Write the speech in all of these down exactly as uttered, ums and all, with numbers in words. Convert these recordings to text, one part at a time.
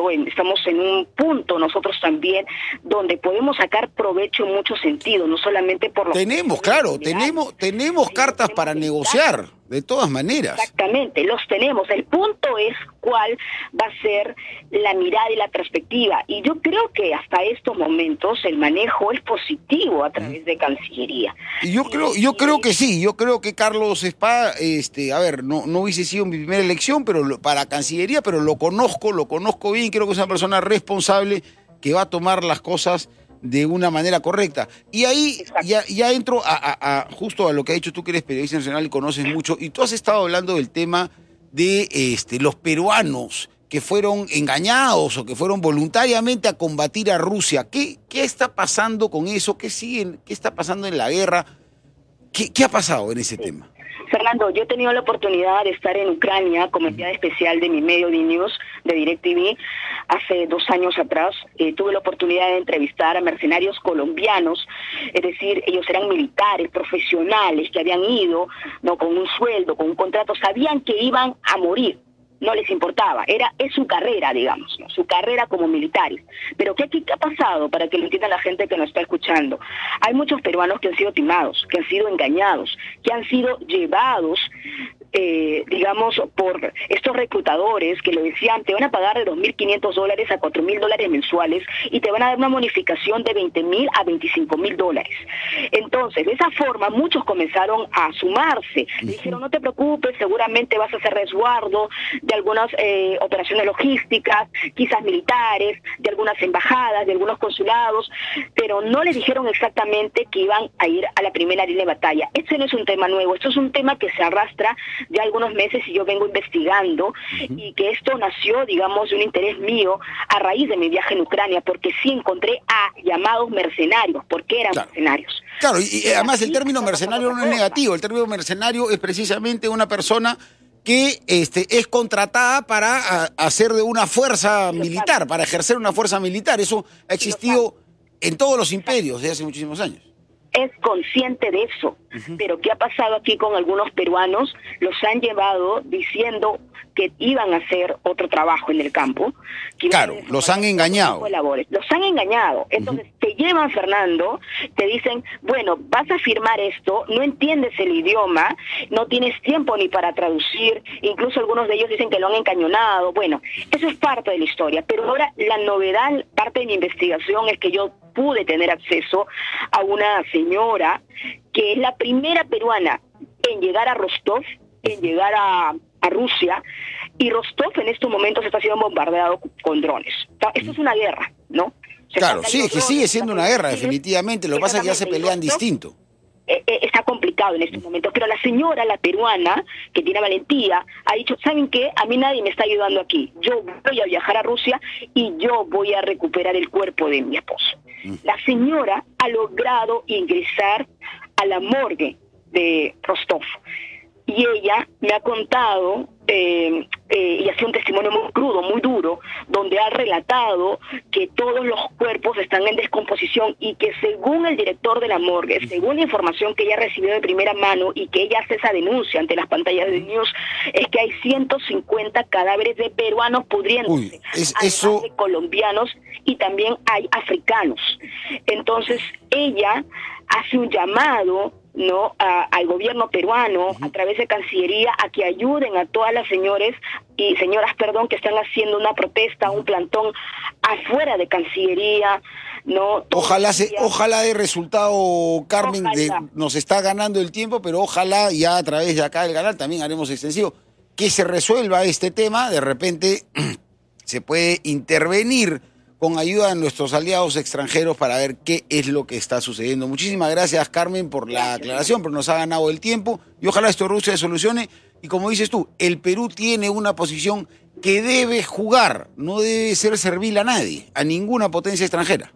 creo, en, estamos en un punto nosotros también donde podemos sacar provecho en muchos sentidos, no solamente por lo Tenemos, claro, tenemos, tenemos cartas para negociar, de todas maneras. Exactamente, los tenemos. El punto es cuál va a ser la mirada y la perspectiva. Y yo creo que hasta estos momentos el manejo es positivo a través de Cancillería. Y yo creo, yo creo que sí, yo creo que Carlos Spa, este, a ver, no, no hubiese sido mi primera elección, pero lo, para Cancillería, pero lo conozco, lo conozco bien, creo que es una persona responsable que va a tomar las cosas de una manera correcta. Y ahí ya, ya entro a, a, a justo a lo que ha dicho tú, que eres periodista nacional y conoces mucho, y tú has estado hablando del tema de este, los peruanos que fueron engañados o que fueron voluntariamente a combatir a Rusia. ¿Qué, qué está pasando con eso? ¿Qué siguen, qué está pasando en la guerra? ¿Qué, qué ha pasado en ese sí. tema? Fernando, yo he tenido la oportunidad de estar en Ucrania como enviada especial de mi medio de news, de DirecTV, hace dos años atrás. Eh, tuve la oportunidad de entrevistar a mercenarios colombianos, es decir, ellos eran militares, profesionales, que habían ido no con un sueldo, con un contrato, sabían que iban a morir. No les importaba, era es su carrera, digamos, ¿no? Su carrera como militares. Pero ¿qué, ¿qué ha pasado? Para que lo entienda la gente que nos está escuchando. Hay muchos peruanos que han sido timados, que han sido engañados, que han sido llevados, eh, digamos, por estos reclutadores que lo decían, te van a pagar de dos mil quinientos dólares a cuatro mil dólares mensuales y te van a dar una bonificación de veinte mil a veinticinco mil dólares. Entonces, de esa forma, muchos comenzaron a sumarse. Uh-huh. Dijeron, no te preocupes, seguramente vas a hacer resguardo de algunas eh, operaciones logísticas, quizás militares, de algunas embajadas, de algunos consulados, pero no les dijeron exactamente que iban a ir a la primera línea de batalla. Este no es un tema nuevo, esto es un tema que se arrastra de algunos meses y yo vengo investigando, uh-huh. y que esto nació, digamos, de un interés mío a raíz de mi viaje en Ucrania, porque sí encontré a llamados mercenarios, porque eran claro. mercenarios. Claro, y, y además el término mercenario no es negativo, el término mercenario es precisamente una persona que este, es contratada para a, hacer de una fuerza militar, para ejercer una fuerza militar. Eso ha existido en todos los imperios desde hace muchísimos años. Es consciente de eso, uh-huh. pero ¿qué ha pasado aquí con algunos peruanos? Los han llevado diciendo que iban a hacer otro trabajo en el campo. Que claro, los han engañado. Los han engañado. Entonces, uh-huh. te llevan, Fernando, te dicen, bueno, vas a firmar esto, no entiendes el idioma, no tienes tiempo ni para traducir, incluso algunos de ellos dicen que lo han encañonado. Bueno, eso es parte de la historia, pero ahora la novedad, parte de mi investigación es que yo pude tener acceso a una señora que es la primera peruana en llegar a Rostov, en llegar a, a Rusia, y Rostov en estos momentos está siendo bombardeado con drones. Esto es una guerra, ¿no? Se claro, sí, es que sigue siendo una guerra, definitivamente. Lo que pasa es que ya se pelean distinto. Eh, eh, está complicado en estos momentos, pero la señora, la peruana, que tiene valentía, ha dicho, ¿saben qué? A mí nadie me está ayudando aquí. Yo voy a viajar a Rusia y yo voy a recuperar el cuerpo de mi esposo. Mm. La señora ha logrado ingresar a la morgue de Rostov. Y ella me ha contado, eh, eh, y hace un testimonio muy crudo, muy duro, donde ha relatado que todos los cuerpos están en descomposición y que según el director de la morgue, según la información que ella recibió de primera mano y que ella hace esa denuncia ante las pantallas de News, es que hay ciento cincuenta cadáveres de peruanos pudriéndose, es, eso... de colombianos y también hay africanos. Entonces ella hace un llamado, ¿no?, a, al gobierno peruano, uh-huh. a través de Cancillería, a que ayuden a todas las señores y señoras, perdón, que están haciendo una protesta, un plantón afuera de Cancillería, ¿no? Ojalá se, ojalá de resultado, Carmen, de, nos está ganando el tiempo, pero ojalá ya a través de acá del canal también haremos extensivo, que se resuelva este tema, de repente se puede intervenir con ayuda de nuestros aliados extranjeros para ver qué es lo que está sucediendo. Muchísimas gracias, Carmen, por la aclaración, pero nos ha ganado el tiempo y ojalá esto Rusia se solucione. Y como dices tú, el Perú tiene una posición que debe jugar, no debe ser servil a nadie, a ninguna potencia extranjera.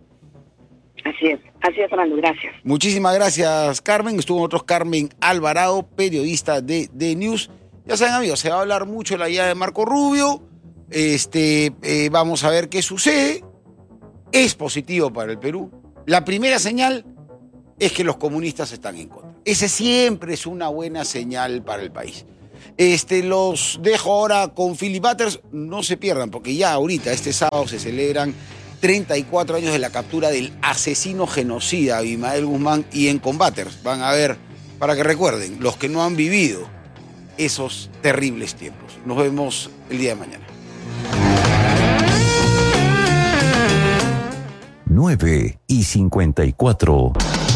Así es, así es, Fernando, gracias. Muchísimas gracias, Carmen. Estuvo con nosotros Carmen Alvarado, periodista de D News. Ya saben, amigos, se va a hablar mucho de la llegada de Marco Rubio. Este, eh, vamos a ver qué sucede. Es positivo para el Perú. La primera señal es que los comunistas están en contra. Esa siempre es una buena señal para el país. Este, los dejo ahora con Philip Butters. No se pierdan, porque ya ahorita, este sábado, se celebran treinta y cuatro años de la captura del asesino genocida Abimael Guzmán, y en Combaters van a ver, para que recuerden, los que no han vivido esos terribles tiempos. Nos vemos el día de mañana. nueve y cincuenta y cuatro.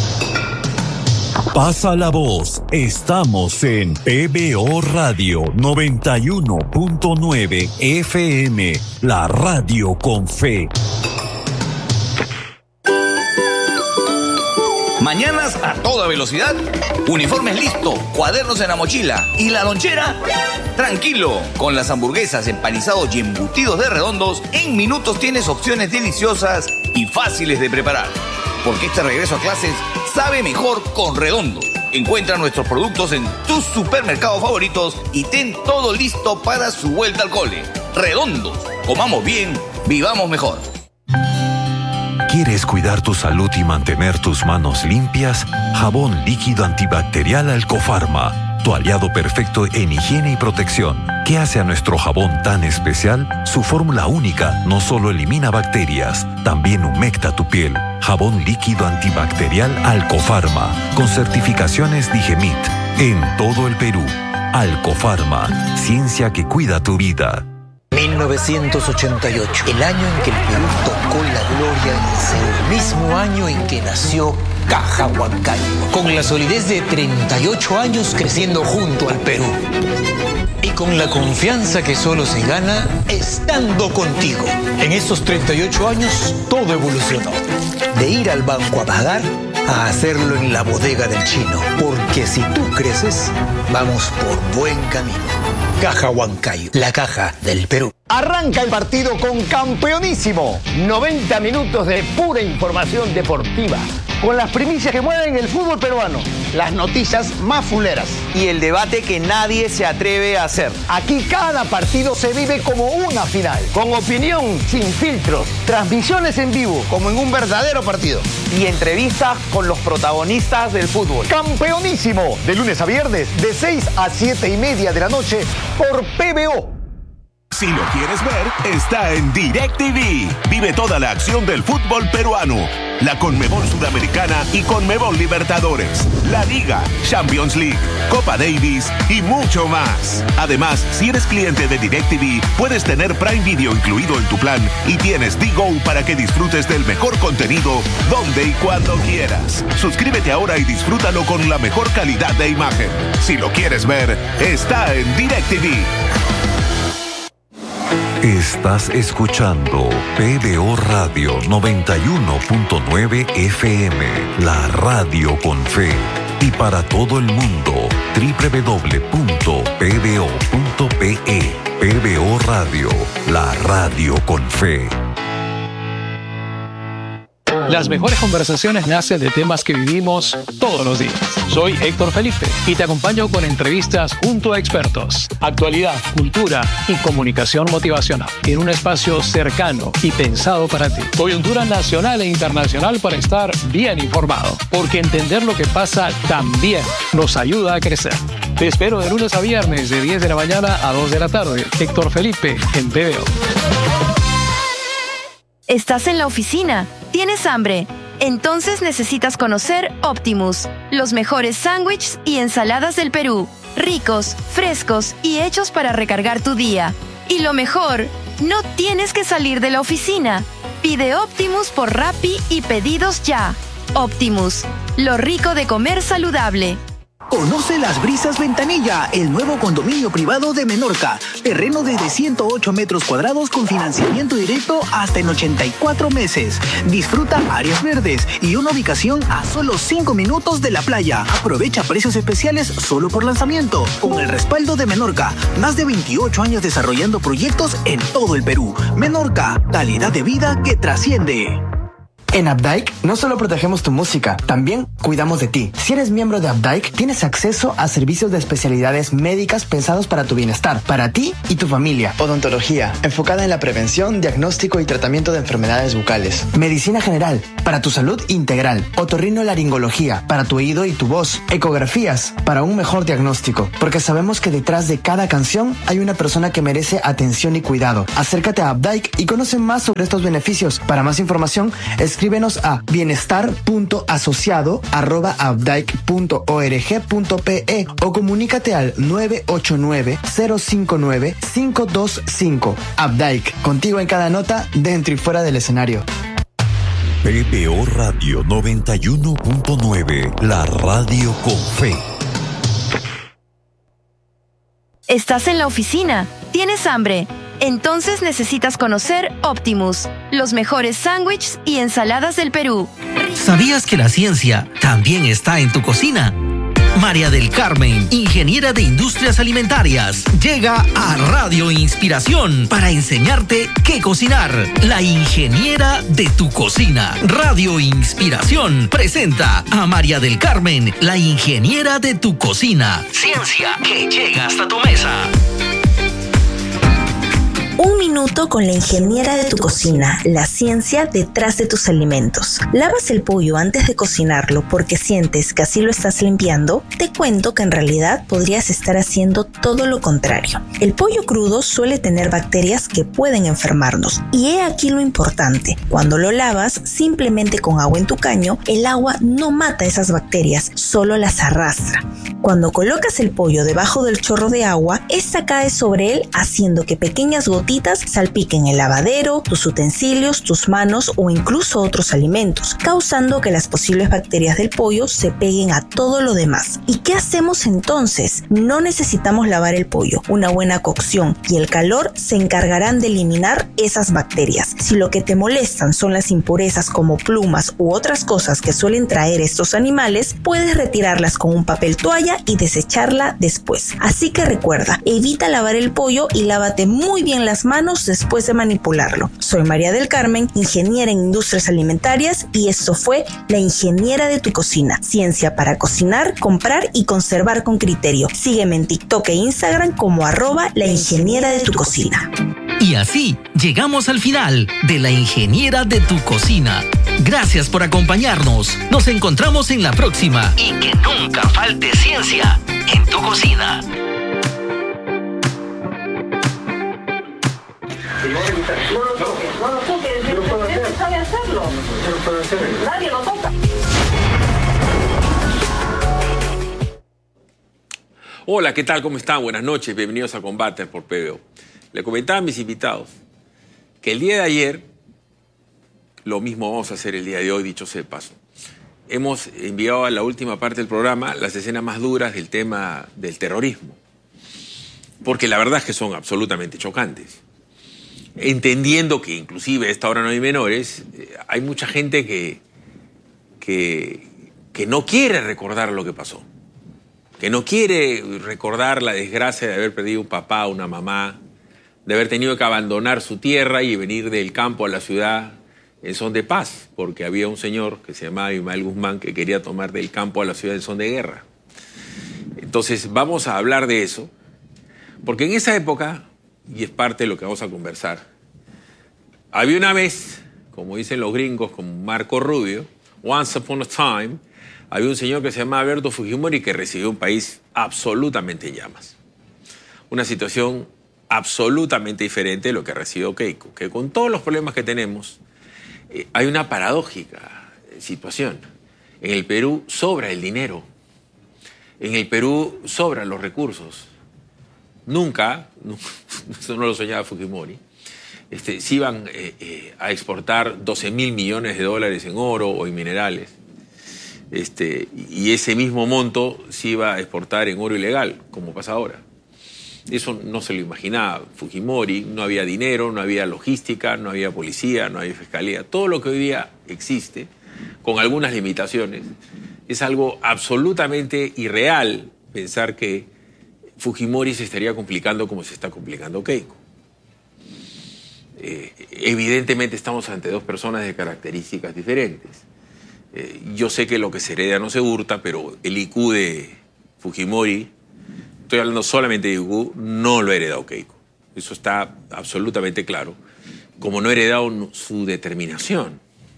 Pasa la voz. Estamos en P B O Radio noventa y uno punto nueve F M, la radio con fe. Mañanas a toda velocidad, uniformes listos, cuadernos en la mochila y la lonchera. Tranquilo, con las hamburguesas, empanizados y embutidos de Redondos, en minutos tienes opciones deliciosas y fáciles de preparar. Porque este regreso a clases sabe mejor con Redondos. Encuentra nuestros productos en tus supermercados favoritos y ten todo listo para su vuelta al cole. Redondos, comamos bien, vivamos mejor. ¿Quieres cuidar tu salud y mantener tus manos limpias? Jabón líquido antibacterial Alcofarma, tu aliado perfecto en higiene y protección. ¿Qué hace a nuestro jabón tan especial? Su fórmula única no solo elimina bacterias, también humecta tu piel. Jabón líquido antibacterial Alcofarma, con certificaciones Digemit, en todo el Perú. Alcofarma, ciencia que cuida tu vida. mil novecientos ochenta y ocho, el año en que el Perú tocó la gloria en Seúl, el mismo año en que nació Caja Huancayo, con la solidez de treinta y ocho años creciendo junto al Perú. Y con la confianza que solo se gana estando contigo. En estos treinta y ocho años todo evolucionó. De ir al banco a pagar a hacerlo en la bodega del chino. Porque si tú creces, vamos por buen camino. Caja Huancayo, la caja del Perú. Arranca el partido con Campeonísimo. noventa minutos de pura información deportiva, con las primicias que mueven el fútbol peruano, las noticias más fuleras y el debate que nadie se atreve a hacer. Aquí cada partido se vive como una final, con opinión sin filtros, transmisiones en vivo como en un verdadero partido y entrevistas con los protagonistas del fútbol. Campeonísimo, de lunes a viernes de seis a siete y media de la noche por P B O. Si lo quieres ver, está en DirecTV. Vive toda la acción del fútbol peruano, la Conmebol Sudamericana y Conmebol Libertadores, la Liga, Champions League, Copa Davis y mucho más. Además, si eres cliente de DirecTV, puedes tener Prime Video incluido en tu plan y tienes D-Go para que disfrutes del mejor contenido donde y cuando quieras. Suscríbete ahora y disfrútalo con la mejor calidad de imagen. Si lo quieres ver, está en DirecTV. Estás escuchando P B O Radio noventa y uno punto nueve F M, la radio con fe. Y para todo el mundo, doble u doble u doble u punto p b o punto p e. P B O Radio, la radio con fe. Las mejores conversaciones nacen de temas que vivimos todos los días. Soy Héctor Felipe y te acompaño con entrevistas junto a expertos, actualidad, cultura y comunicación motivacional en un espacio cercano y pensado para ti. Coyuntura nacional e internacional para estar bien informado, porque entender lo que pasa también nos ayuda a crecer. Te espero de lunes a viernes de diez de la mañana a dos de la tarde. Héctor Felipe en P B O. ¿Estás en la oficina? ¿Tienes hambre? Entonces necesitas conocer Optimus, los mejores sándwiches y ensaladas del Perú, ricos, frescos y hechos para recargar tu día. Y lo mejor, no tienes que salir de la oficina. Pide Optimus por Rappi y pedidos ya. Optimus, lo rico de comer saludable. Conoce Las Brisas Ventanilla, el nuevo condominio privado de Menorca. Terreno desde ciento ocho metros cuadrados con financiamiento directo hasta en ochenta y cuatro meses. Disfruta áreas verdes y una ubicación a solo cinco minutos de la playa. Aprovecha precios especiales solo por lanzamiento. Con el respaldo de Menorca, más de veintiocho años desarrollando proyectos en todo el Perú. Menorca, calidad de vida que trasciende. En Updike no solo protegemos tu música, también cuidamos de ti. Si eres miembro de Updike, tienes acceso a servicios de especialidades médicas pensados para tu bienestar, para ti y tu familia. Odontología, enfocada en la prevención, diagnóstico y tratamiento de enfermedades bucales. Medicina general, para tu salud integral. Otorrinolaringología, para tu oído y tu voz. Ecografías, para un mejor diagnóstico. Porque sabemos que detrás de cada canción hay una persona que merece atención y cuidado. Acércate a Updike y conoce más sobre estos beneficios. Para más información, escribe Escríbenos a bienestar punto asociado arroba updike punto org punto pe o comunícate al nueve ocho nueve, cero cinco nueve, cinco dos cinco. Updike, contigo en cada nota, dentro y fuera del escenario. P P O Radio noventa y uno punto nueve, la radio con fe. ¿Estás en la oficina? ¿Tienes hambre? Entonces necesitas conocer Optimus, los mejores sándwiches y ensaladas del Perú. ¿Sabías que la ciencia también está en tu cocina? María del Carmen, ingeniera de industrias alimentarias, llega a Radio Inspiración para enseñarte qué cocinar. La ingeniera de tu cocina. Radio Inspiración presenta a María del Carmen, la ingeniera de tu cocina. Ciencia que llega hasta tu mesa. Un minuto con la ingeniera de tu cocina, la ciencia detrás de tus alimentos. ¿Lavas el pollo antes de cocinarlo porque sientes que así lo estás limpiando? Te cuento que en realidad podrías estar haciendo todo lo contrario. El pollo crudo suele tener bacterias que pueden enfermarnos. Y he aquí lo importante. Cuando lo lavas simplemente con agua en tu caño, el agua no mata esas bacterias, solo las arrastra. Cuando colocas el pollo debajo del chorro de agua, esta cae sobre él haciendo que pequeñas gotitas salpiquen el lavadero, tus utensilios, tus manos o incluso otros alimentos, causando que las posibles bacterias del pollo se peguen a todo lo demás. ¿Y qué hacemos entonces? No necesitamos lavar el pollo. Una buena cocción y el calor se encargarán de eliminar esas bacterias. Si lo que te molestan son las impurezas como plumas u otras cosas que suelen traer estos animales, puedes retirarlas con un papel toalla y desecharla después. Así que recuerda, evita lavar el pollo y lávate muy bien las manos después de manipularlo. Soy María del Carmen, ingeniera en industrias alimentarias, y esto fue La Ingeniera de tu Cocina. Ciencia para cocinar, comprar y conservar con criterio. Sígueme en TikTok e Instagram como arroba La Ingeniera de tu Cocina. Y así llegamos al final de La Ingeniera de tu Cocina. Gracias por acompañarnos. Nos encontramos en la próxima. Y que nunca falte ciencia en tu cocina. No lo toques, no lo toques. Yo no puedo hacer. Sabe hacerlo. Yo no puedo hacer. Nadie lo toca. Hola, ¿qué tal? ¿Cómo están? Buenas noches. Bienvenidos a Combate por P B O. Le comentaba a mis invitados que el día de ayer, lo mismo vamos a hacer el día de hoy, dicho sea de paso. Hemos enviado a la última parte del programa las escenas más duras del tema del terrorismo. Porque la verdad es que son absolutamente chocantes. Entendiendo que inclusive a esta hora no hay menores, eh, hay mucha gente que, que, que no quiere recordar lo que pasó. Que no quiere recordar la desgracia de haber perdido un papá, una mamá, de haber tenido que abandonar su tierra y venir del campo a la ciudad en son de paz, porque había un señor que se llamaba Ismael Guzmán que quería tomar del campo a la ciudad en son de guerra. Entonces vamos a hablar de eso, porque en esa época, y es parte de lo que vamos a conversar, había una vez, como dicen los gringos, como Marco Rubio, once upon a time, había un señor que se llamaba Alberto Fujimori que recibió un país absolutamente en llamas. Una situación absolutamente diferente de lo que recibió Keiko, que con todos los problemas que tenemos, eh, hay una paradójica situación. En el Perú sobra el dinero. En el Perú sobran los recursos. Nunca, eso no lo soñaba Fujimori, este, se iban eh, eh, a exportar doce mil millones de dólares en oro o en minerales. Este, y ese mismo monto se iba a exportar en oro ilegal, como pasa ahora. Eso no se lo imaginaba Fujimori. No había dinero, no había logística, no había policía, no había fiscalía. Todo lo que hoy día existe, con algunas limitaciones, es algo absolutamente irreal pensar que Fujimori se estaría complicando como se está complicando Keiko. Eh, evidentemente estamos ante dos personas de características diferentes. Eh, yo sé que lo que se hereda no se hurta, pero el I Q de Fujimori, estoy hablando solamente de I Q, no lo ha heredado Keiko. Eso está absolutamente claro. Como no ha heredado su determinación.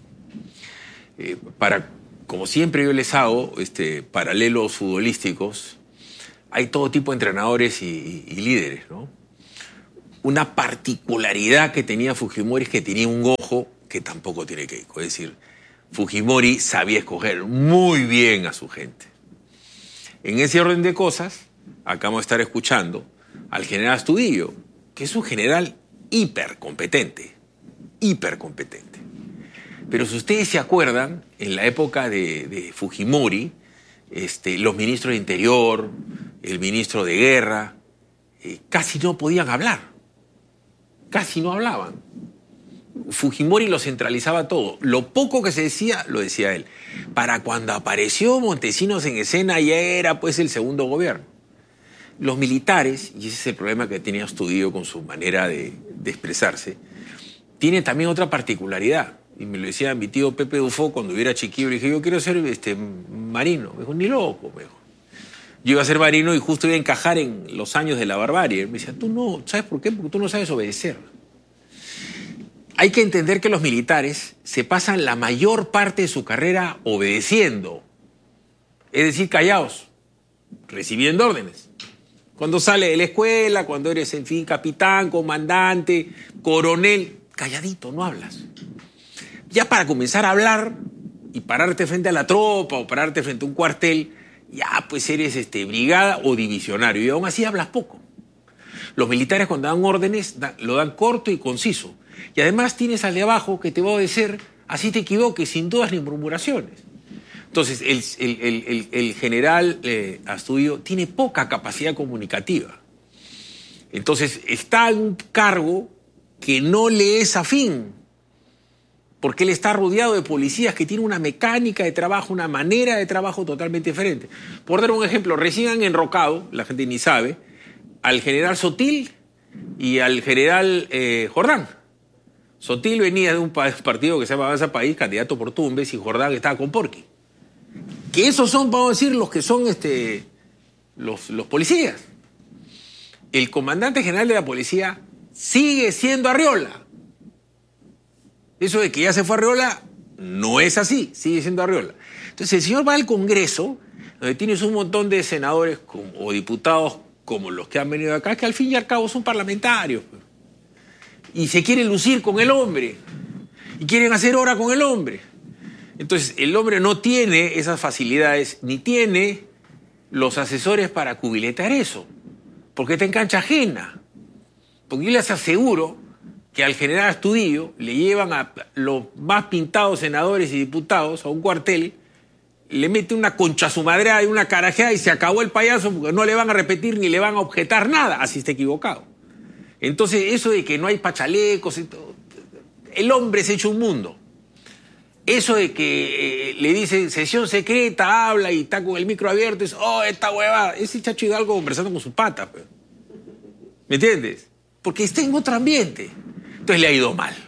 Eh, para, como siempre yo les hago este, paralelos futbolísticos, hay todo tipo de entrenadores y, y, y líderes, ¿no? Una particularidad que tenía Fujimori es que tenía un ojo que tampoco tiene Keiko. Es decir, Fujimori sabía escoger muy bien a su gente. En ese orden de cosas, acabamos de estar escuchando al general Astudillo, que es un general hipercompetente, hipercompetente. Pero si ustedes se acuerdan, en la época de, de Fujimori, este, los ministros de Interior, el ministro de Guerra, eh, casi no podían hablar. Casi no hablaban. Fujimori lo centralizaba todo. Lo poco que se decía, lo decía él. Para cuando apareció Montesinos en escena, ya era pues el segundo gobierno. Los militares, y ese es el problema que tenía Astudillo con su manera de, de expresarse, tienen también otra particularidad. Y me lo decía mi tío Pepe Dufo cuando yo era chiquillo. Le dije, yo quiero ser este, marino. Me dijo, ni loco, me dijo. Yo iba a ser marino y justo iba a encajar en los años de la barbarie. Él me decía, tú no, ¿sabes por qué? Porque tú no sabes obedecer. Hay que entender que los militares se pasan la mayor parte de su carrera obedeciendo. Es decir, callados, recibiendo órdenes. Cuando sale de la escuela, cuando eres, en fin, capitán, comandante, coronel, calladito, no hablas. Ya para comenzar a hablar y pararte frente a la tropa o pararte frente a un cuartel, ya pues eres este, brigada o divisionario y aún así hablas poco. Los militares cuando dan órdenes da, lo dan corto y conciso. Y además tienes al de abajo que te va a obedecer, así te equivoques, sin dudas ni murmuraciones. Entonces el, el, el, el, el general eh, Astudillo tiene poca capacidad comunicativa. Entonces está en un cargo que no le es afín, porque él está rodeado de policías que tienen una mecánica de trabajo, una manera de trabajo totalmente diferente. Por dar un ejemplo, recién han enrocado, la gente ni sabe, al general Sotil y al general eh, Jordán. Sotil venía de un partido que se llama Avanza País, candidato por Tumbes, y Jordán estaba con Porqui. Que esos son, vamos a decir, los que son este, los, los policías. El comandante general de la policía sigue siendo Arriola. Eso de que ya se fue Arriola no es así, sigue siendo Arriola. Entonces el señor va al Congreso, donde tienes un montón de senadores como, o diputados como los que han venido acá, que al fin y al cabo son parlamentarios. Y se quieren lucir con el hombre. Y quieren hacer hora con el hombre. Entonces el hombre no tiene esas facilidades, ni tiene los asesores para cubiletar eso. Porque está en cancha ajena. Porque yo les aseguro que al general Astudillo le llevan a los más pintados senadores y diputados a un cuartel, le mete una concha a su madreada y una carajeada y se acabó el payaso porque no le van a repetir ni le van a objetar nada. Así está equivocado. Entonces eso de que no hay pachalecos, y todo, el hombre se ha hecho un mundo. Eso de que eh, le dicen sesión secreta, habla y está con el micro abierto, y dice, oh, esta huevada, ese Chacho Hidalgo conversando con su pata. Pues. ¿Me entiendes? Porque está en otro ambiente. Entonces le ha ido mal.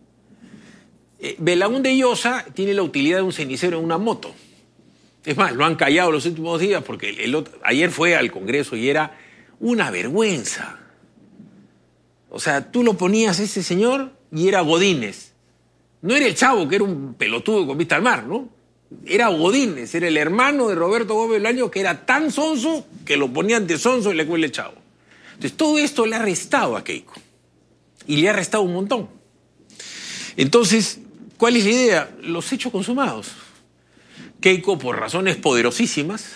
Eh, Belaúnde Llosa tiene la utilidad de un cenicero en una moto. Es más, lo han callado los últimos días porque el, el otro, ayer fue al Congreso y era una vergüenza. O sea, tú lo ponías a ese señor y era Godínez. No era el Chavo, que era un pelotudo con vista al mar, ¿no? Era Godínez, era el hermano de Roberto Gómez Bolaño, que era tan sonso que lo ponían de sonso y le cuele el Chavo. Entonces todo esto le ha restado a Keiko. Y le ha restado un montón. Entonces, ¿cuál es la idea? Los hechos consumados. Keiko, por razones poderosísimas,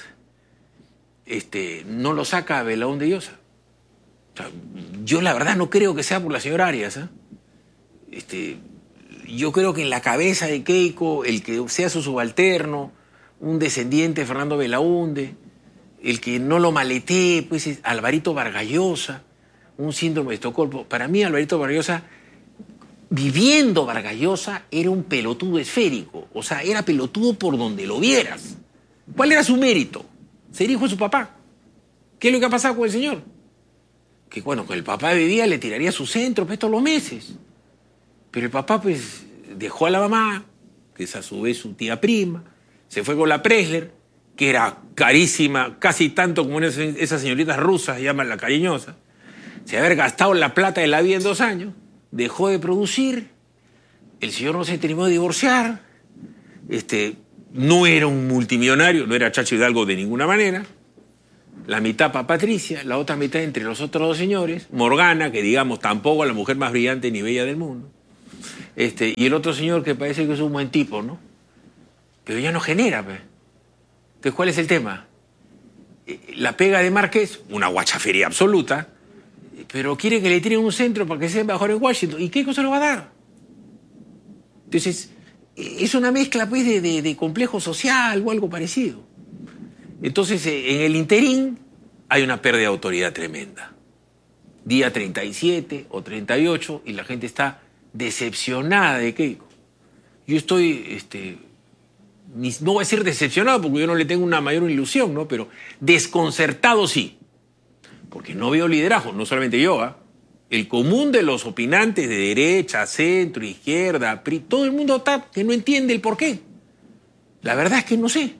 este, no lo saca a Belaúnde Llosa. O sea, yo la verdad no creo que sea por la señora Arias. ¿eh? Este, yo creo que en la cabeza de Keiko, el que sea su subalterno, un descendiente de Fernando Belaúnde, el que no lo maletee, pues es Alvarito Vargas Llosa, un síndrome de Estocolmo. Para mí, Alvarito Vargas Llosa, viviendo Vargas Llosa, era un pelotudo esférico. O sea, era pelotudo por donde lo vieras. ¿Cuál era su mérito? Ser hijo de su papá. ¿Qué es lo que ha pasado con el señor? Que bueno, con el papá vivía, le tiraría su centro pues, todos los meses. Pero el papá, pues, dejó a la mamá, que es a su vez su tía prima, se fue con la Presler, que era carísima, casi tanto como esas, esas señoritas rusas, llaman la cariñosa. Se había gastado la plata de la vida en dos años, dejó de producir, el señor no se terminó de divorciar, este, no era un multimillonario, no era Chacho Hidalgo de ninguna manera. La mitad para Patricia, la otra mitad entre los otros dos señores, Morgana, que digamos tampoco la mujer más brillante ni bella del mundo, este, y el otro señor que parece que es un buen tipo, ¿no? Pero ya no genera, pues. Entonces, ¿cuál es el tema? La pega de Márquez, una guachafería absoluta, pero quiere que le tiren un centro para que sea mejor en Washington. ¿Y qué cosa lo va a dar? Entonces, es una mezcla, pues, de, de, de complejo social o algo parecido. Entonces, en el interín hay una pérdida de autoridad tremenda. Día treinta y siete o treinta y ocho y la gente está decepcionada de Keiko. Yo estoy, este, ni, no voy a decir decepcionado porque yo no le tengo una mayor ilusión, ¿no? Pero desconcertado sí. Porque no veo liderazgo, no solamente yo, ¿eh? El común de los opinantes de derecha, centro, izquierda, P R I, todo el mundo está que no entiende el porqué. La verdad es que no sé.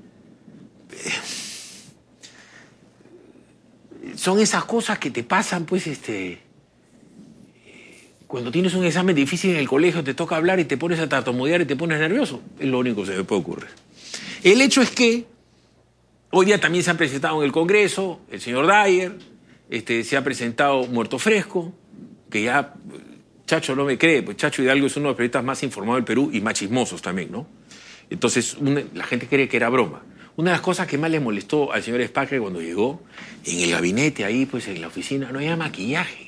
Son esas cosas que te pasan, pues, este... Cuando tienes un examen difícil en el colegio, te toca hablar y te pones a tartamudear y te pones nervioso. Es lo único que se me puede ocurrir. El hecho es que hoy día también se han presentado en el Congreso el señor Dyer, este, se ha presentado Muerto Fresco, que ya Chacho no me cree, pues Chacho Hidalgo es uno de los periodistas más informados del Perú y más chismosos también, ¿no? Entonces una, la gente cree que era broma. Una de las cosas que más le molestó al señor Spacre cuando llegó, en el gabinete ahí, pues en la oficina, no había maquillaje.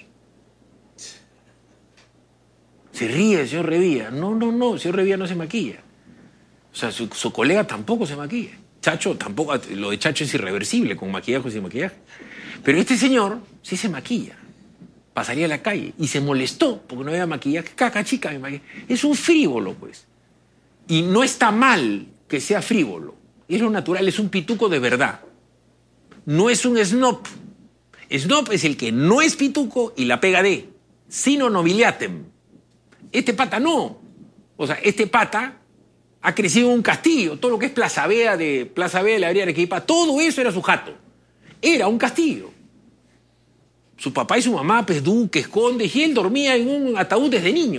Se ríe el señor Revilla. No, no, no, el señor Revilla no se maquilla. O sea, su, su colega tampoco se maquilla. Chacho tampoco, lo de Chacho es irreversible, con maquillaje o sin maquillaje. Pero este señor sí se maquilla. Pasaría a la calle y se molestó porque no había maquillaje. Caca, chica, me maquilla. Es un frívolo, pues. Y no está mal que sea frívolo. Es lo natural, es un pituco de verdad. No es un snob. Snob es el que no es pituco y la pega de. Sino nobiliatem. Este pata no. O sea, este pata ha crecido en un castillo. Todo lo que es Plaza Vea de Plaza Vea de la Avenida Arequipa, todo eso era su jato. Era un castillo. Su papá y su mamá, pues duques, condes, y él dormía en un ataúd desde niño.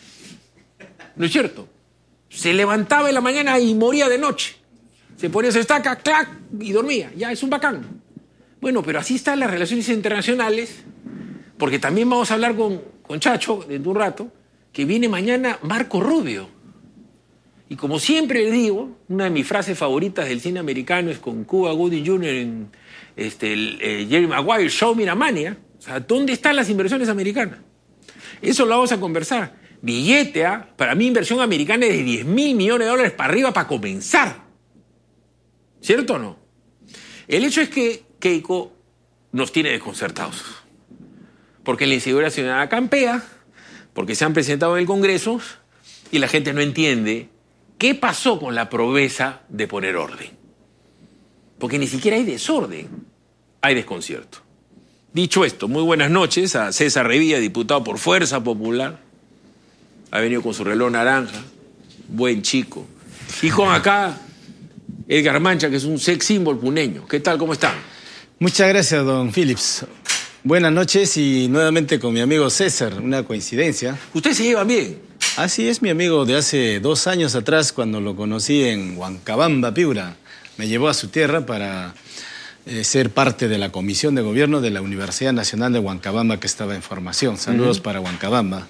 ¿No es cierto? Se levantaba en la mañana y moría de noche. Se ponía su estaca, clac, y dormía. Ya, es un bacán. Bueno, pero así están las relaciones internacionales, porque también vamos a hablar con, con Chacho dentro de un rato, que viene mañana Marco Rubio. Y como siempre le digo, una de mis frases favoritas del cine americano es con Cuba Gooding junior en este, el, eh, Jerry Maguire, Show Me the Money. ¿eh? O sea, ¿dónde están las inversiones americanas? Eso lo vamos a conversar. Billete, ¿eh? Para mí inversión americana es de diez mil millones de dólares para arriba para comenzar. ¿Cierto o no? El hecho es que Keiko nos tiene desconcertados. Porque la inseguridad ciudadana campea, porque se han presentado en el Congreso y la gente no entiende qué pasó con la promesa de poner orden. Porque ni siquiera hay desorden, hay desconcierto. Dicho esto, muy buenas noches a César Revilla, diputado por Fuerza Popular. Ha venido con su reloj naranja, buen chico. Y con acá Edgar Mancha, que es un sex symbol puneño. ¿Qué tal? ¿Cómo están? Muchas gracias, don Phillips. Buenas noches y nuevamente con mi amigo César, una coincidencia. ¿Ustedes se llevan bien? Así es, mi amigo de hace dos años atrás, cuando lo conocí en Huancabamba, Piura. Me llevó a su tierra para eh, ser parte de la Comisión de Gobierno de la Universidad Nacional de Huancabamba, que estaba en formación. Saludos uh-huh. para Huancabamba.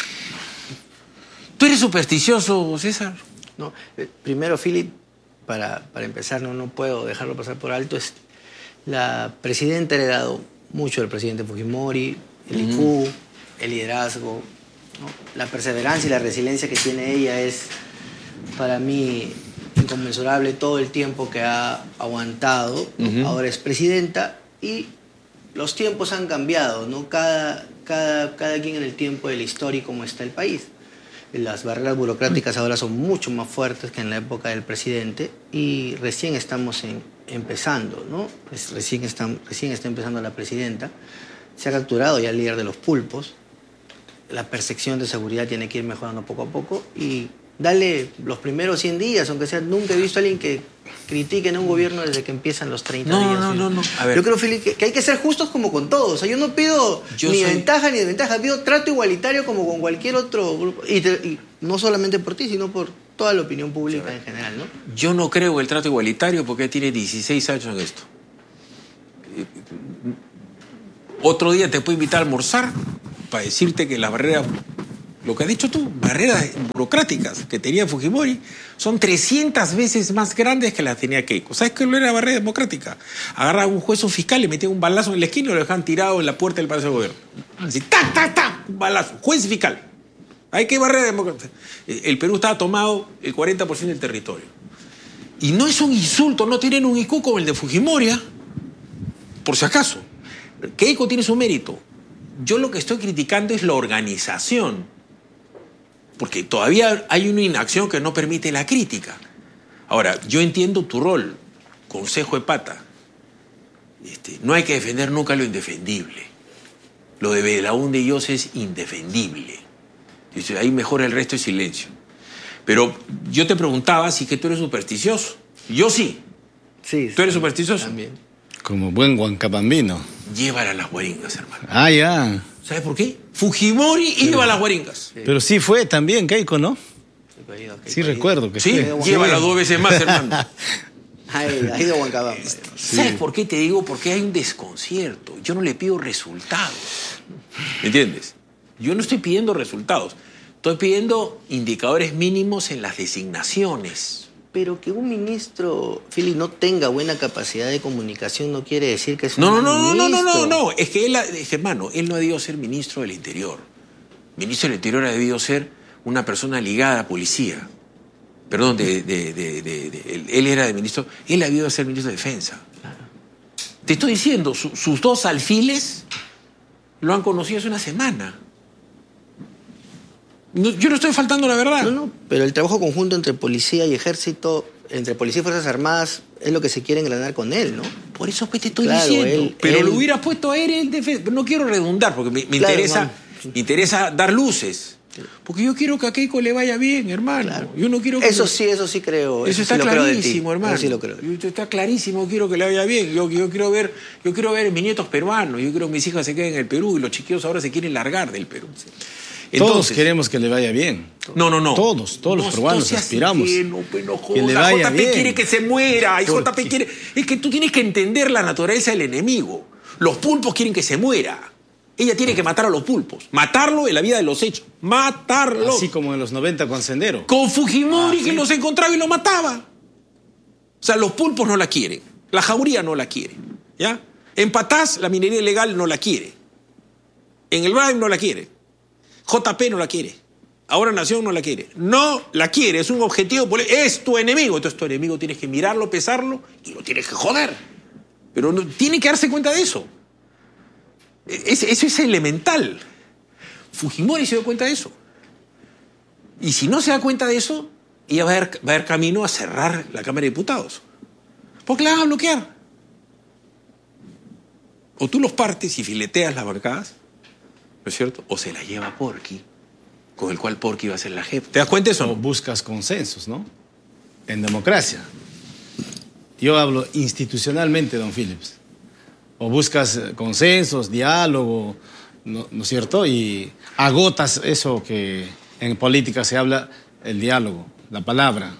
¿Tú eres supersticioso, César? No, eh, primero, Philip, para, para empezar, no, no puedo dejarlo pasar por alto, es la presidenta ha heredado mucho del presidente Fujimori, el I Q, el liderazgo, ¿no? La perseverancia y la resiliencia que tiene ella es, para mí, inconmensurable. Todo el tiempo que ha aguantado, ¿no? Uh-huh. Ahora es presidenta y los tiempos han cambiado, ¿no? Cada, cada, cada quien en el tiempo de la historia y cómo está el país. Las barreras burocráticas ahora son mucho más fuertes que en la época del presidente y recién estamos en, empezando, ¿no? Pues recién, está, recién está empezando la presidenta. Se ha capturado ya el líder de los pulpos. la percepción de seguridad tiene que ir mejorando poco a poco y dale los primeros cien días, aunque sea, nunca he visto a alguien que critique a un gobierno desde que empiezan los treinta no, días. No, no, no, a ver. Yo creo, Felipe, que, que hay que ser justos como con todos. O sea, yo no pido yo ni soy... ventaja ni desventaja, pido trato igualitario como con cualquier otro grupo. Y, te, y no solamente por ti, sino por toda la opinión pública sí. en general, ¿no? Yo no creo en el trato igualitario porque tiene dieciséis años en esto. Otro día te puedo invitar a almorzar para decirte que las barreras, lo que has dicho tú, barreras burocráticas que tenía Fujimori son trescientas veces más grandes que las tenía Keiko. ¿Sabes qué era la barrera democrática? Agarraban a un juez o fiscal, le metían un balazo en la esquina y lo dejaban tirado en la puerta del Palacio de Gobierno. Así, ¡tac, tac, tac! Un balazo. Juez y fiscal. ¿Hay qué barrera democrática? El Perú estaba tomado el cuarenta por ciento del territorio. Y no es un insulto, no tienen un I Q como el de Fujimori, ¿eh? Por si acaso. Keiko tiene su mérito. Yo lo que estoy criticando es la organización. Porque todavía hay una inacción que no permite la crítica. Ahora, yo entiendo tu rol, consejo de pata. Este, no hay que defender nunca lo indefendible. Lo de Belaúnde y Oz es indefendible. Dice, ahí mejora el resto de silencio. Pero yo te preguntaba si que tú eres supersticioso. Yo sí. Sí. ¿Tú eres supersticioso? También. Como buen huancapambino. Llévala a las guaringas, hermano. Ah, ya. ¿Sabes por qué? Fujimori pero, iba a las guaringas. Sí. Pero sí fue también Keiko, ¿no? Sí, sí recuerdo que sí. fue. Llévala dos veces más, hermano. Ha ido a Huancabamba. Sí. ¿Sabes por qué te digo? Porque hay un desconcierto. Yo no le pido resultados. ¿Me entiendes? Yo no estoy pidiendo resultados. Estoy pidiendo indicadores mínimos en las designaciones. Pero que un ministro, Philly, no tenga buena capacidad de comunicación no quiere decir que es un no, mal no, no, ministro. No, no, no, no, no. Es que él, es que, hermano, él no ha debido ser ministro del Interior. Ministro del Interior ha debido ser una persona ligada a la policía. Perdón, de, de, de, de, de, él, él era de ministro, él ha debido ser ministro de Defensa. Claro. Te estoy diciendo, su, sus dos alfiles lo han conocido hace una semana. No, yo no estoy faltando la verdad. No, no, pero el trabajo conjunto entre policía y ejército, entre policía y Fuerzas Armadas, es lo que se quiere engranar con él, ¿no? Por eso pues, te estoy claro, diciendo. Él, pero él... lo hubiera puesto a él en defensa. No quiero redundar porque me, me claro, interesa, me interesa dar luces. Porque yo quiero que a Keiko le vaya bien, hermano. Claro. Yo no quiero que eso lo... sí, eso sí creo. Eso, eso está sí clarísimo, lo hermano. Eso sí lo creo. Yo, está clarísimo, quiero que le vaya bien. Yo, yo, quiero ver, yo quiero ver mis nietos peruanos. Yo quiero que mis hijas se queden en el Perú y los chiquillos ahora se quieren largar del Perú. Sí. Entonces, todos queremos que le vaya bien. No, no, no. Todos, todos no, los peruanos no aspiramos. Que, no, pues no joda. Que le vaya J P bien. quiere que se muera. Y J P quiere... Es que tú tienes que entender la naturaleza del enemigo. Los pulpos quieren que se muera. Ella tiene que matar a los pulpos. Matarlo en la vida de los hechos. Matarlo. Así como en los noventa con Sendero. Con Fujimori, ah, que ¿sí? los encontraba y lo mataba. O sea, los pulpos no la quieren. La jauría no la quiere. ¿Ya? En Patás, la minería ilegal no la quiere. En el Braim no la quiere. J P no la quiere. Ahora Nación no la quiere. No la quiere. Es un objetivo político. Es tu enemigo. Entonces tu enemigo tienes que mirarlo, pesarlo y lo tienes que joder. Pero no, tiene que darse cuenta de eso. Es, eso es elemental. Fujimori se dio cuenta de eso. Y si no se da cuenta de eso, ella va a haber, va a haber camino a cerrar la Cámara de Diputados. Porque la van a bloquear. O tú los partes y fileteas las bancadas, ¿no es cierto? O se la lleva Porky, con el cual Porky va a ser la jefa. ¿Te das cuenta de eso? O buscas consensos, ¿no? En democracia. Yo hablo institucionalmente, don Phillips. O buscas consensos, diálogo, ¿no, ¿no es cierto? Y agotas eso que en política se habla, el diálogo, la palabra.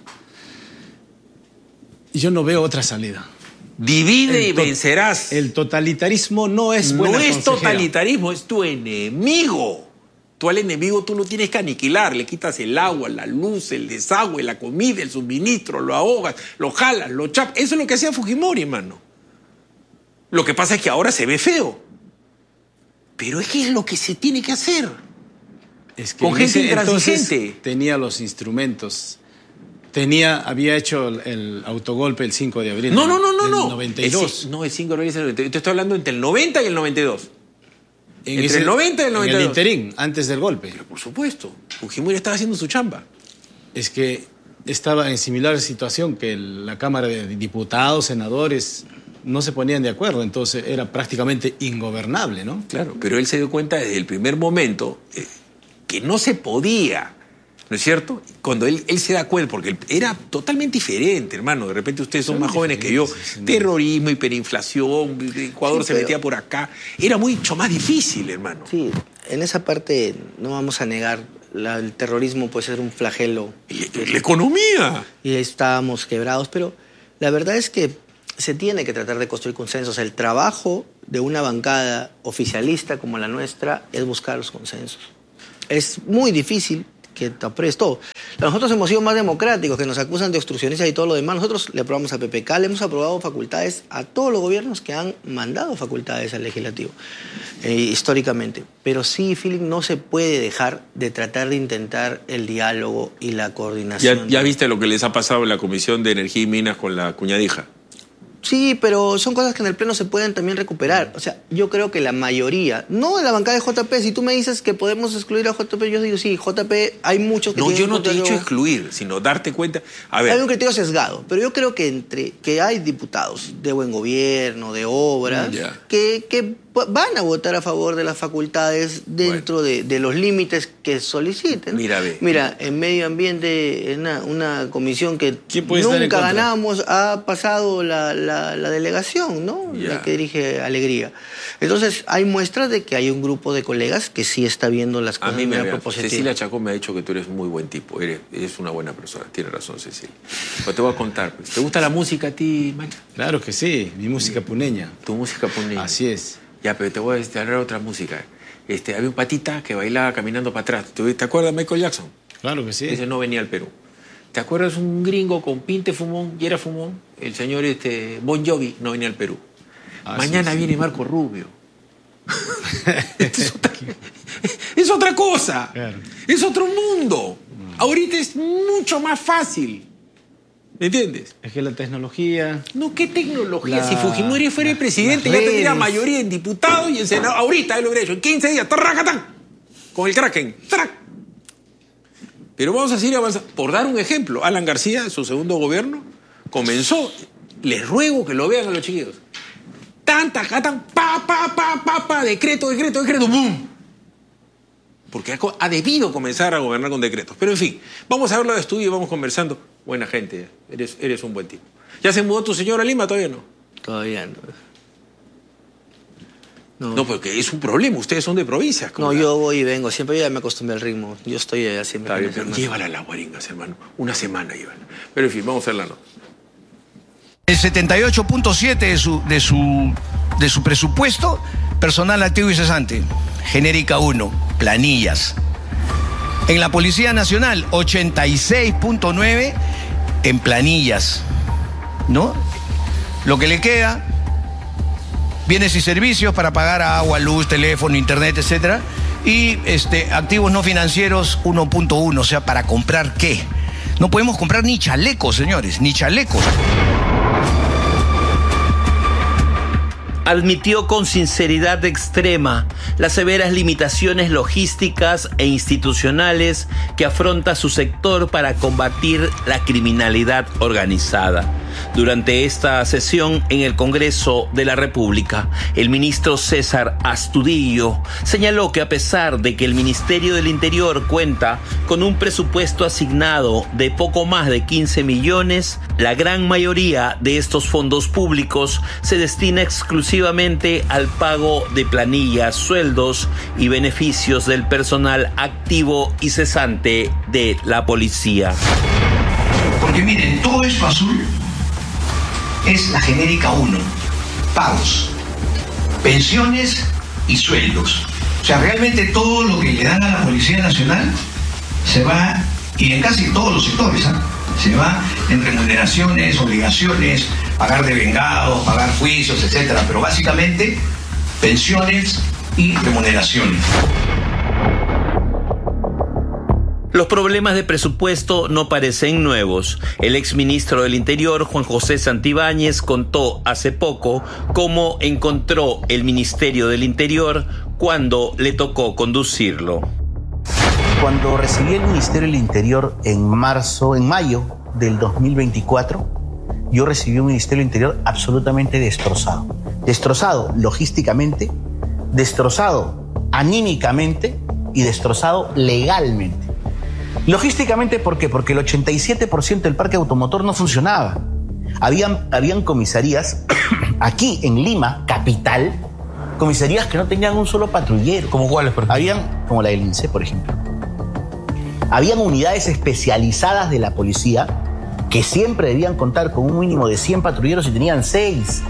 Y yo no veo otra salida. Divide y vencerás. El totalitarismo no es buena No es consejera. totalitarismo, es tu enemigo. Tú al enemigo tú lo tienes que aniquilar. Le quitas el agua, la luz, el desagüe, la comida, el suministro, lo ahogas, lo jalas, lo chapas. Eso es lo que hacía Fujimori, hermano. Lo que pasa es que ahora se ve feo. Pero es que es lo que se tiene que hacer. Es que con gente intransigente. Tenía los instrumentos. Tenía, había hecho el, el autogolpe el cinco de abril. No, no, no, no. Del no. noventa y dos. El, no, el cinco de abril es el noventa y dos. Te estoy hablando entre el noventa y el noventa y dos. En entre ese, el noventa y el noventa y dos. En el interín, antes del golpe. Pero por supuesto. Fujimori estaba haciendo su chamba. Es que estaba en similar situación que el, la Cámara de Diputados, senadores, no se ponían de acuerdo. Entonces era prácticamente ingobernable, ¿no? Claro, pero él se dio cuenta desde el primer momento... Eh, que no se podía, ¿no es cierto? Cuando él, él se da cuenta, porque él era totalmente diferente, hermano. De repente ustedes son, son más jóvenes que yo. Terrorismo, hiperinflación, Ecuador sí, se pero... metía por acá. Era mucho más difícil, hermano. Sí, en esa parte no vamos a negar. La, el terrorismo puede ser un flagelo. Y, la economía. Y estábamos quebrados, pero la verdad es que se tiene que tratar de construir consensos. El trabajo de una bancada oficialista como la nuestra es buscar los consensos. Es muy difícil que te apruebes todo. Nosotros hemos sido más democráticos, que nos acusan de obstruccionistas y todo lo demás. Nosotros le aprobamos a P P K, le hemos aprobado facultades a todos los gobiernos que han mandado facultades al legislativo, eh, históricamente. Pero sí, Philip, no se puede dejar de tratar de intentar el diálogo y la coordinación. ¿Ya, ya viste lo que les ha pasado en la Comisión de Energía y Minas con la cuñadija? Sí, pero son cosas que en el Pleno se pueden también recuperar. O sea, yo creo que la mayoría, no de la bancada de J P, si tú me dices que podemos excluir a J P, yo digo, sí, J P, hay muchos que no, tienen... No, yo no te he dicho yo... excluir, sino darte cuenta... A ver. Hay un criterio sesgado, pero yo creo que entre que hay diputados de buen gobierno, de obras, yeah. que, que van a votar a favor de las facultades dentro bueno. de, de los límites que soliciten. Mira, ve. Mira, en medio ambiente, una, una comisión que nunca ganamos, ha pasado la, la, la delegación, ¿no? Yeah. La que dirige Alegría. Entonces, hay muestras de que hay un grupo de colegas que sí está viendo las cosas a mí me de manera propositiva. Cecilia Chacón me ha dicho que tú eres muy buen tipo, eres, eres una buena persona. Tienes razón, Cecilia. Pero te voy a contar, pues. ¿Te gusta la música a ti, Macha? Claro que sí, mi música puneña. Tu música puneña. Así es. Ya, pero te voy a hablar otra música. Este, había un patita que bailaba caminando para atrás. ¿Te acuerdas de Michael Jackson? Claro que sí. Ese no venía al Perú. ¿Te acuerdas un gringo con pinte fumón y era fumón? El señor este, Bon Jovi no venía al Perú. Ah, Mañana sí, viene sí. Marco Rubio. es, otra, es otra cosa. Claro. Es otro mundo. No. Ahorita es mucho más fácil. ¿Me entiendes? Es que la tecnología... No, ¿qué tecnología? La... Si Fujimori fuera el presidente, ya tendría mayoría en diputados y en senado. Ahorita él lo hubiera hecho. En quince días, ¡tarracatán! Con el Kraken. ¡Trac! Pero vamos a seguir avanzando. Por dar un ejemplo, Alan García, su segundo gobierno, comenzó. Les ruego que lo vean a los chiquillos. Tan, tacatán, pa, pa, pa, pa, pa, decreto, decreto, decreto, ¡bum! Porque ha, ha debido comenzar a gobernar con decretos. Pero en fin, vamos a verlo de estudio y vamos conversando. Buena gente, eres, eres un buen tipo. ¿Ya se mudó tu señora a Lima? ¿Todavía no? Todavía no. No, no porque es un problema. Ustedes son de provincias. No, yo voy y vengo. Siempre ya me acostumbré al ritmo. Yo estoy allá siempre. Bien, pero llévala a las Guaringas, hermano. Una semana llévala. Pero en fin, vamos a hacer la nota. El setenta y ocho punto siete de su, de, su, de su presupuesto, personal activo y cesante. Genérica uno, planillas. En la Policía Nacional, ochenta y seis punto nueve en planillas, ¿no? Lo que le queda, bienes y servicios para pagar agua, luz, teléfono, internet, etcétera. Y este, activos no financieros, uno punto uno, o sea, ¿para comprar qué? No podemos comprar ni chalecos, señores, ni chalecos. Admitió con sinceridad extrema las severas limitaciones logísticas e institucionales que afronta su sector para combatir la criminalidad organizada. Durante esta sesión en el Congreso de la República, el ministro César Astudillo señaló que a pesar de que el Ministerio del Interior cuenta con un presupuesto asignado de poco más de quince millones, la gran mayoría de estos fondos públicos se destina exclusivamente al pago de planillas, sueldos y beneficios del personal activo y cesante de la policía. Porque miren, todo eso azul es la genérica uno, pagos, pensiones y sueldos. O sea, realmente todo lo que le dan a la Policía Nacional se va, y en casi todos los sectores, ¿eh? se va en remuneraciones, obligaciones, pagar devengados, pagar juicios, etcétera. Pero básicamente pensiones y remuneraciones. Los problemas de presupuesto no parecen nuevos. El exministro del Interior, Juan José Santibáñez, contó hace poco cómo encontró el Ministerio del Interior cuando le tocó conducirlo. Cuando recibí el Ministerio del Interior en marzo, en mayo del dos mil veinticuatro, yo recibí un Ministerio del Interior absolutamente destrozado. Destrozado logísticamente, destrozado anímicamente y destrozado legalmente. Logísticamente, ¿por qué? Porque el ochenta y siete por ciento del parque automotor no funcionaba. Habían, habían comisarías aquí en Lima, capital, comisarías que no tenían un solo patrullero. ¿Como cuáles, por ejemplo? Habían, como la del I N S E, por ejemplo. Habían unidades especializadas de la policía que siempre debían contar con un mínimo de cien patrulleros y tenían seis.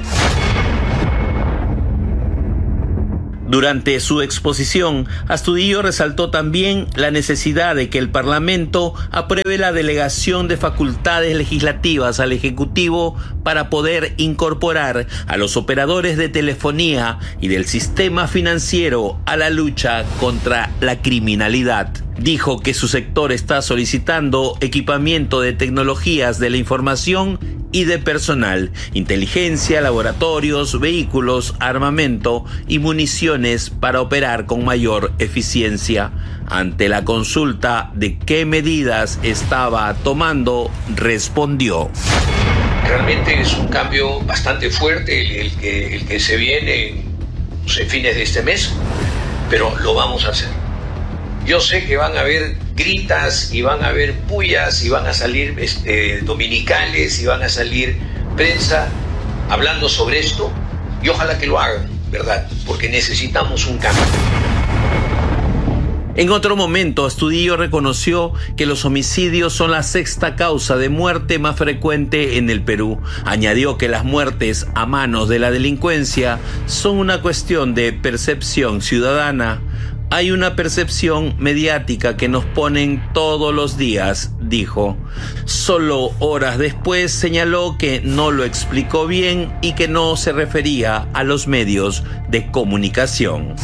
Durante su exposición, Astudillo resaltó también la necesidad de que el Parlamento apruebe la delegación de facultades legislativas al Ejecutivo para poder incorporar a los operadores de telefonía y del sistema financiero a la lucha contra la criminalidad. Dijo que su sector está solicitando equipamiento de tecnologías de la información y de personal, inteligencia, laboratorios, vehículos, armamento y municiones para operar con mayor eficiencia. Ante la consulta de qué medidas estaba tomando, respondió: realmente es un cambio bastante fuerte el, el, que, el que se viene en, pues, en fines de este mes, pero lo vamos a hacer. Yo sé que van a haber gritas y van a haber pullas y van a salir este, dominicales y van a salir prensa hablando sobre esto, y ojalá que lo hagan, ¿verdad? Porque necesitamos un cambio. En otro momento, Astudillo reconoció que los homicidios son la sexta causa de muerte más frecuente en el Perú. Añadió que las muertes a manos de la delincuencia son una cuestión de percepción ciudadana. Hay una percepción mediática que nos ponen todos los días, dijo. Solo horas después señaló que no lo explicó bien y que no se refería a los medios de comunicación.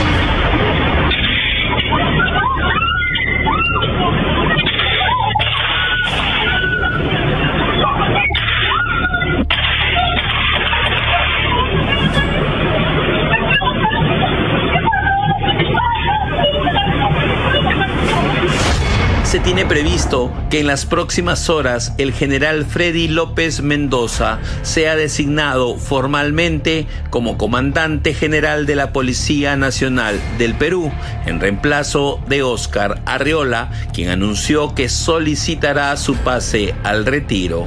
Se tiene previsto que en las próximas horas el general Freddy López Mendoza sea designado formalmente como comandante general de la Policía Nacional del Perú, en reemplazo de Óscar Arriola, quien anunció que solicitará su pase al retiro.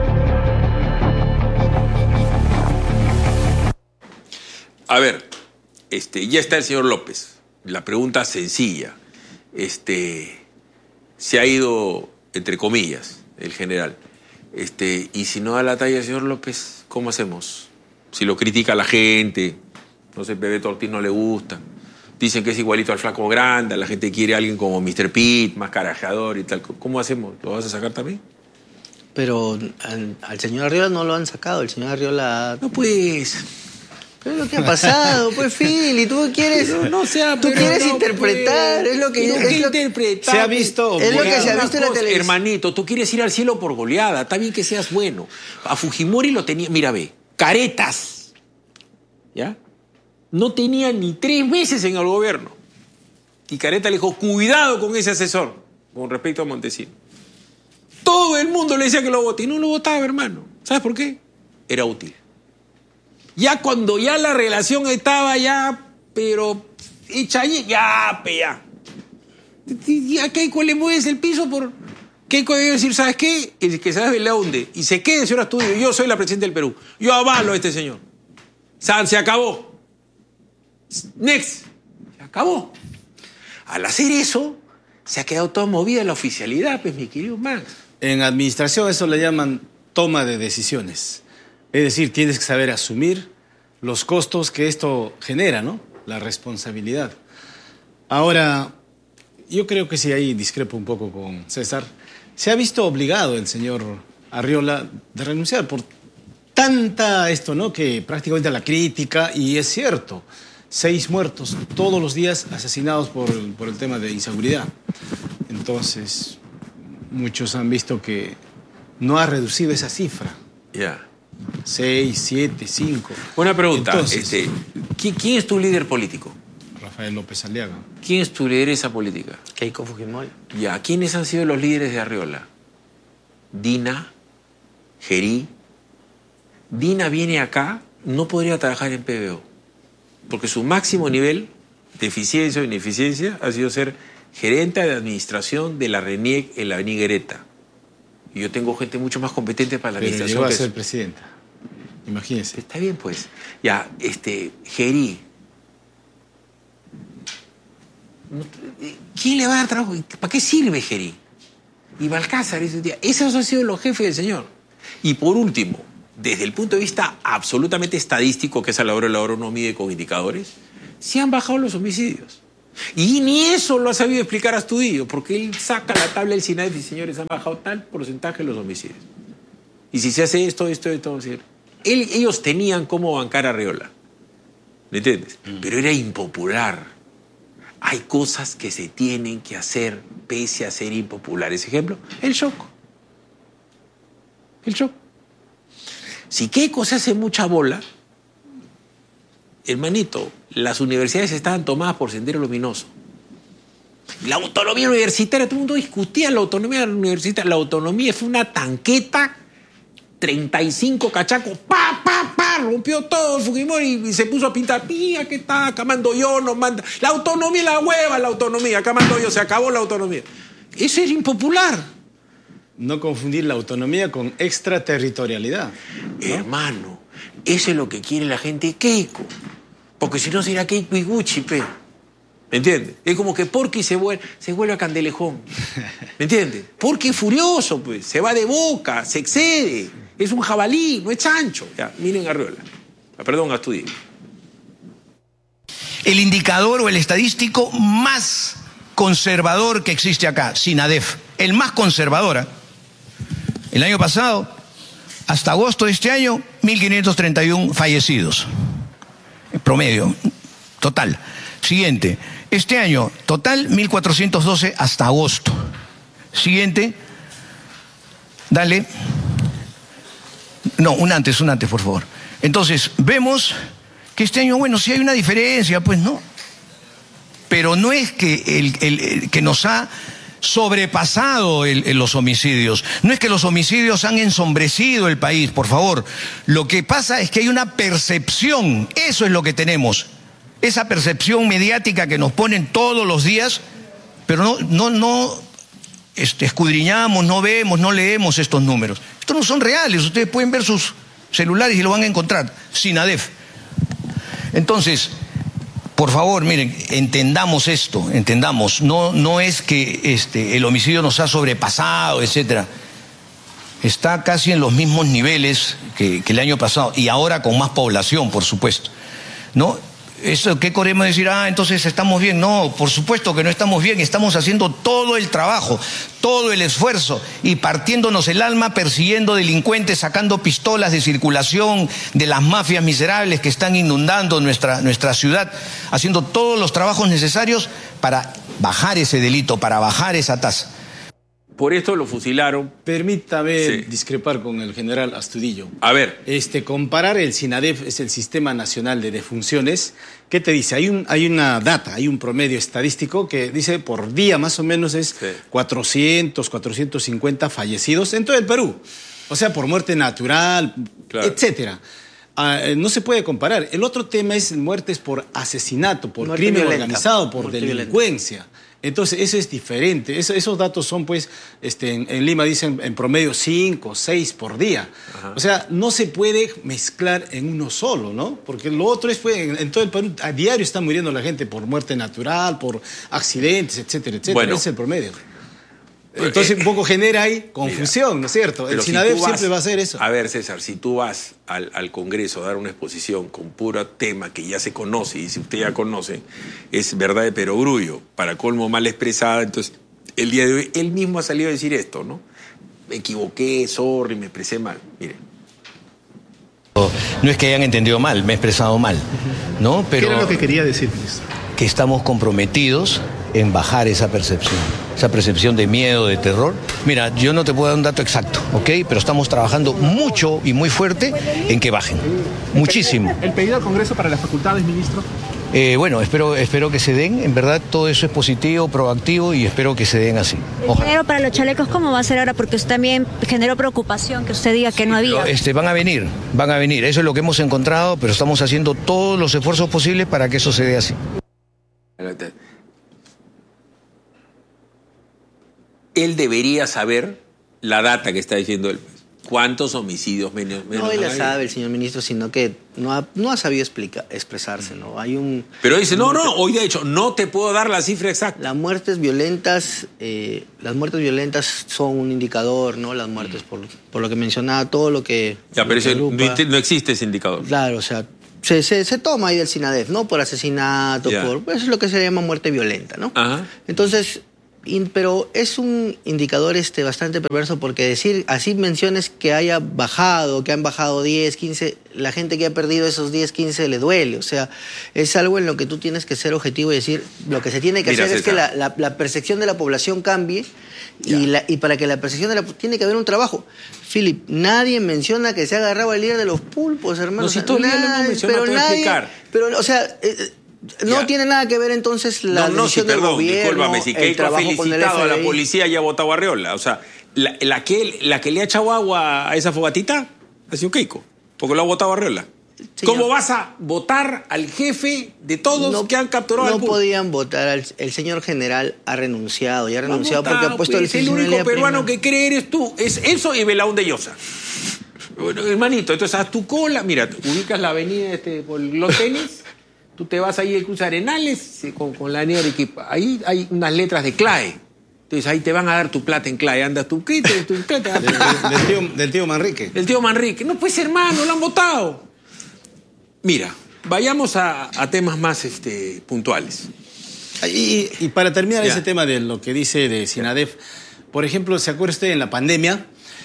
A ver, este, ya está el señor López. La pregunta sencilla. Este... Se ha ido, entre comillas, el general. Este, y si no da la talla el señor López, ¿cómo hacemos? Si lo critica la gente, no sé, Bebeto Ortiz no le gusta. Dicen que es igualito al flaco Granda, la gente quiere a alguien como mister Pitt, más carajador y tal. ¿Cómo hacemos? ¿Lo vas a sacar también? Pero al, al señor Arriola no lo han sacado, el señor Arriola... No, pues... Pero es lo que ha pasado, pues, Phil, y tú quieres, pero no sea, tú quieres no, interpretar, pues, es lo que, no es lo interpretar, se ha visto, es lo que se ha visto en la cosa, televisión. hermanito, tú quieres ir al cielo por goleada, está bien que seas bueno. A Fujimori lo tenía, mira, ve, caretas, ¿ya? No tenía ni tres meses en el gobierno. Y Careta le dijo, cuidado con ese asesor, con respecto a Montesino. Todo el mundo le decía que lo vote, y no lo votaba, hermano. ¿Sabes por qué? Era útil. Ya cuando ya la relación estaba ya, pero hecha allí, ya, pe, ya. Y a Keiko le mueves el piso por... Keiko debe decir, ¿sabes qué? El que se va a dónde. Y se quede, señor Astudillo. Yo soy la presidenta del Perú. Yo avalo a este señor. San, se acabó. Next. Se acabó. Al hacer eso, se ha quedado toda movida la oficialidad, pues, mi querido Max. En administración eso le llaman toma de decisiones. Es decir, tienes que saber asumir los costos que esto genera, ¿no? La responsabilidad. Ahora, yo creo que sí, ahí discrepo un poco con César. Se ha visto obligado el señor Arriola de renunciar por tanta esto, ¿no? Que prácticamente la crítica, y es cierto, seis muertos todos los días asesinados por, por el tema de inseguridad. Entonces, muchos han visto que no ha reducido esa cifra. Ya. Yeah. Seis, siete, cinco. Una pregunta. Entonces, este, ¿quién, ¿Quién es tu líder político? Rafael López Aliaga. ¿Quién es tu lideresa política? Keiko Fujimori. Ya. ¿Quiénes han sido los líderes de Arriola? Dina, Gerí. Dina viene acá, no podría trabajar en P B O. Porque su máximo nivel deficiencia o ineficiencia ha sido ser gerente de administración de la RENIEC en la avenida Greta. Y yo tengo gente mucho más competente para la Pero administración. llegó a que ser eso. presidenta. Imagínense. Está bien, pues. Ya, este, Gerí. ¿Quién le va a dar trabajo? ¿Para qué sirve Gerí? Y Balcázar ese día. Esos han sido los jefes del señor. Y por último, desde el punto de vista absolutamente estadístico, que es a la hora de la hora uno mide con indicadores, se han bajado los homicidios. Y ni eso lo ha sabido explicar Astudillo, porque él saca la tabla del SINADEF y señores, han bajado tal porcentaje los homicidios. Y si se hace esto, esto, esto, esto él, ellos tenían cómo bancar a Arreola. ¿Me entiendes? Mm. Pero era impopular. Hay cosas que se tienen que hacer pese a ser impopulares. Ejemplo, el shock. El shock. Si Keiko se hace mucha bola, hermanito, las universidades estaban tomadas por Sendero Luminoso. La autonomía universitaria, todo el mundo discutía la autonomía universitaria. La autonomía fue una tanqueta, treinta y cinco cachacos, pa, pa, pa, rompió todo Fujimori y se puso a pintar, mira que está, acá mando yo, no manda. La autonomía, la hueva, la autonomía, acá mando yo, se acabó la autonomía. Eso es impopular. No confundir la autonomía con extraterritorialidad, ¿no? Hermano, eso es lo que quiere la gente de Keiko. Porque si no será Keiko y Gucci, pe. ¿Me entiendes? Es como que Porky se vuelve, se vuelve a Candelejón. ¿Me entiendes? Porky es furioso, pues. Se va de boca, se excede. Es un jabalí, no es chancho. Ya, miren Arreola. Perdón, Astudillo. El indicador o el estadístico más conservador que existe acá, SINADEF. El más conservador. ¿eh? El año pasado, hasta agosto de este año, mil quinientos treinta y uno fallecidos. En promedio, total. Siguiente. Este año, total, mil cuatrocientos doce hasta agosto. Siguiente. Dale. No, un antes, un antes, por favor. Entonces, vemos que este año, bueno, sí hay una diferencia, pues no. Pero no es que, el, el, el, que nos ha sobrepasado el, el, los homicidios. No es que los homicidios han ensombrecido el país, por favor. Lo que pasa es que hay una percepción, eso es lo que tenemos. Esa percepción mediática que nos ponen todos los días, pero no, no, no este, escudriñamos, no vemos, no leemos estos números. Estos no son reales, ustedes pueden ver sus celulares y lo van a encontrar. SINADEF. Entonces, por favor, miren, entendamos esto, entendamos. No, no es que este, el homicidio nos ha sobrepasado, etcétera. Está casi en los mismos niveles que, que el año pasado y ahora con más población, por supuesto. ¿No? Eso, ¿qué queremos decir? Ah, entonces estamos bien. No, por supuesto que no estamos bien. Estamos haciendo todo el trabajo, todo el esfuerzo y partiéndonos el alma persiguiendo delincuentes, sacando pistolas de circulación de las mafias miserables que están inundando nuestra, nuestra ciudad, haciendo todos los trabajos necesarios para bajar ese delito, para bajar esa tasa. Por esto lo fusilaron. Permítame Sí. discrepar con el general Astudillo. A ver. Este, comparar el SINADEF, es el Sistema Nacional de Defunciones. ¿Qué te dice? Hay, un, hay una data, hay un promedio estadístico que dice por día más o menos es sí. cuatrocientos, cuatrocientos cincuenta fallecidos en todo el Perú. O sea, por muerte natural, claro. etcétera. Uh, no se puede comparar. El otro tema es muertes por asesinato, por muerte crimen violenta, organizado, por muerte delincuencia. Violenta. Entonces, eso es diferente. Eso, esos datos son, pues, este, en, en Lima dicen en promedio cinco, seis por día. Ajá. O sea, no se puede mezclar en uno solo, ¿no? Porque lo otro es, pues, en, en todo el Perú, a diario está muriendo la gente por muerte natural, por accidentes, etcétera, etcétera. Bueno, ese es el promedio. Entonces, eh, un poco genera ahí confusión, mira, ¿no es cierto? El SINADEF si siempre va a hacer eso. A ver, César, si tú vas al, al Congreso a dar una exposición con puro tema que ya se conoce, y si usted ya conoce, es verdad de perogrullo, para colmo mal expresada, entonces, el día de hoy, él mismo ha salido a decir esto, ¿no? Me equivoqué, sorry, me expresé mal. Mire. No es que hayan entendido mal, me he expresado mal, ¿no? Pero ¿qué era lo que quería decir, ministro? Que estamos comprometidos en bajar esa percepción, esa percepción de miedo, de terror. Mira, yo no te puedo dar un dato exacto, ¿ok? Pero estamos trabajando mucho y muy fuerte en que bajen, muchísimo. ¿El pedido al Congreso para las facultades, ministro? Eh, bueno, espero, espero que se den, en verdad todo eso es positivo, proactivo y espero que se den así. El dinero para los chalecos, ¿cómo va a ser ahora? Porque usted también generó preocupación que usted diga que no había. Este, van a venir, van a venir, eso es lo que hemos encontrado, pero estamos haciendo todos los esfuerzos posibles para que eso se dé así. Él debería saber la data que está diciendo él. ¿Cuántos homicidios menos? menos No, él la hay? sabe, el señor ministro, sino que no ha, no ha sabido explica, expresarse, ¿no? Hay un... Pero dice, no, no, hoy de hecho, no te puedo dar la cifra exacta. Las muertes violentas, eh, las muertes violentas son un indicador, ¿no? Las muertes, por, por lo que mencionaba, todo lo que... Ya, pero lo que ese, no, agrupa. no existe ese indicador. Claro, o sea, se, se, se toma ahí del SINADEF, ¿no? Por asesinato, Ya. por... Eso es lo que se llama muerte violenta, ¿no? Ajá. Entonces, in- pero es un indicador este, bastante perverso porque decir, así menciones que haya bajado, que han bajado diez, quince, la gente que ha perdido esos diez, quince le duele. O sea, es algo en lo que tú tienes que ser objetivo y decir, lo que se tiene que Mira, hacer es que César. la, la- la percepción de la población cambie y, la- y para que la percepción de la... Tiene que haber un trabajo. Philip, nadie menciona que se ha agarrado el líder de los pulpos, hermano. No, si todavía lo hemos Nadie, mencionado, pero te voy a nadie- explicar. Pero, o sea... eh, eh, no Ya. tiene nada que ver entonces la no, no, sí, decisión del perdón, gobierno, discúlpame, si el Keiko ha trabajo con el felicitado a la F B I. policía y ha votado a Arreola. O sea, la, la, que, la que le ha echado agua a esa fogatita ha sido Keiko, porque lo ha votado a Arreola. ¿Cómo vas a votar al jefe de todos No- que han capturado no al pulpo? podían votar al el señor general ha renunciado y ha renunciado Votado, porque ha puesto pues, el el único funcionalidad peruano primero. que cree eres tú. Es eso y Belaún de Llosa. Bueno, hermanito, entonces haz tu cola. Mira, tú ubicas la avenida este, por los tenis. Tú te vas ahí al Cruz Arenales sí, con, con la avenida Arequipa. Ahí hay unas letras de CLAE. Entonces ahí te van a dar tu plata en CLAE. Andas tu quito, tu plata. Del, del tío, del tío Manrique. El tío Manrique. No, pues hermano, lo han votado. Mira, vayamos a, a temas más este, puntuales. Y, y para terminar Ya. ese tema de lo que dice de SINADEF, por ejemplo, ¿se acuerda usted en la pandemia?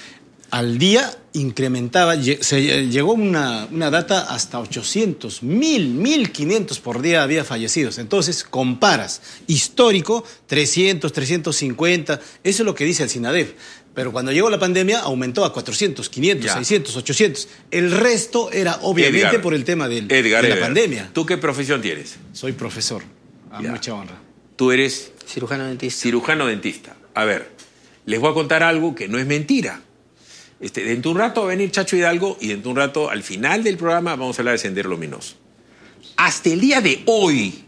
Al día incrementaba, lle- se eh, llegó una, una data hasta ochocientos, mil, mil quinientos por día había fallecidos. Entonces, comparas, histórico, trescientos, trescientos cincuenta, eso es lo que dice el SINADEF. Pero cuando llegó la pandemia aumentó a cuatrocientos, quinientos, Ya. seiscientos, ochocientos. El resto era obviamente Edgar, por el tema del- Edgar, de la Edgar, pandemia. ¿tú qué profesión tienes? Soy profesor, a Ya. mucha honra. Tú eres cirujano dentista. Cirujano dentista. A ver, les voy a contar algo que no es mentira. Este, dentro de un rato va a venir Chacho Hidalgo y dentro de un rato, al final del programa, vamos a hablar de Sendero Luminoso. Hasta el día de hoy,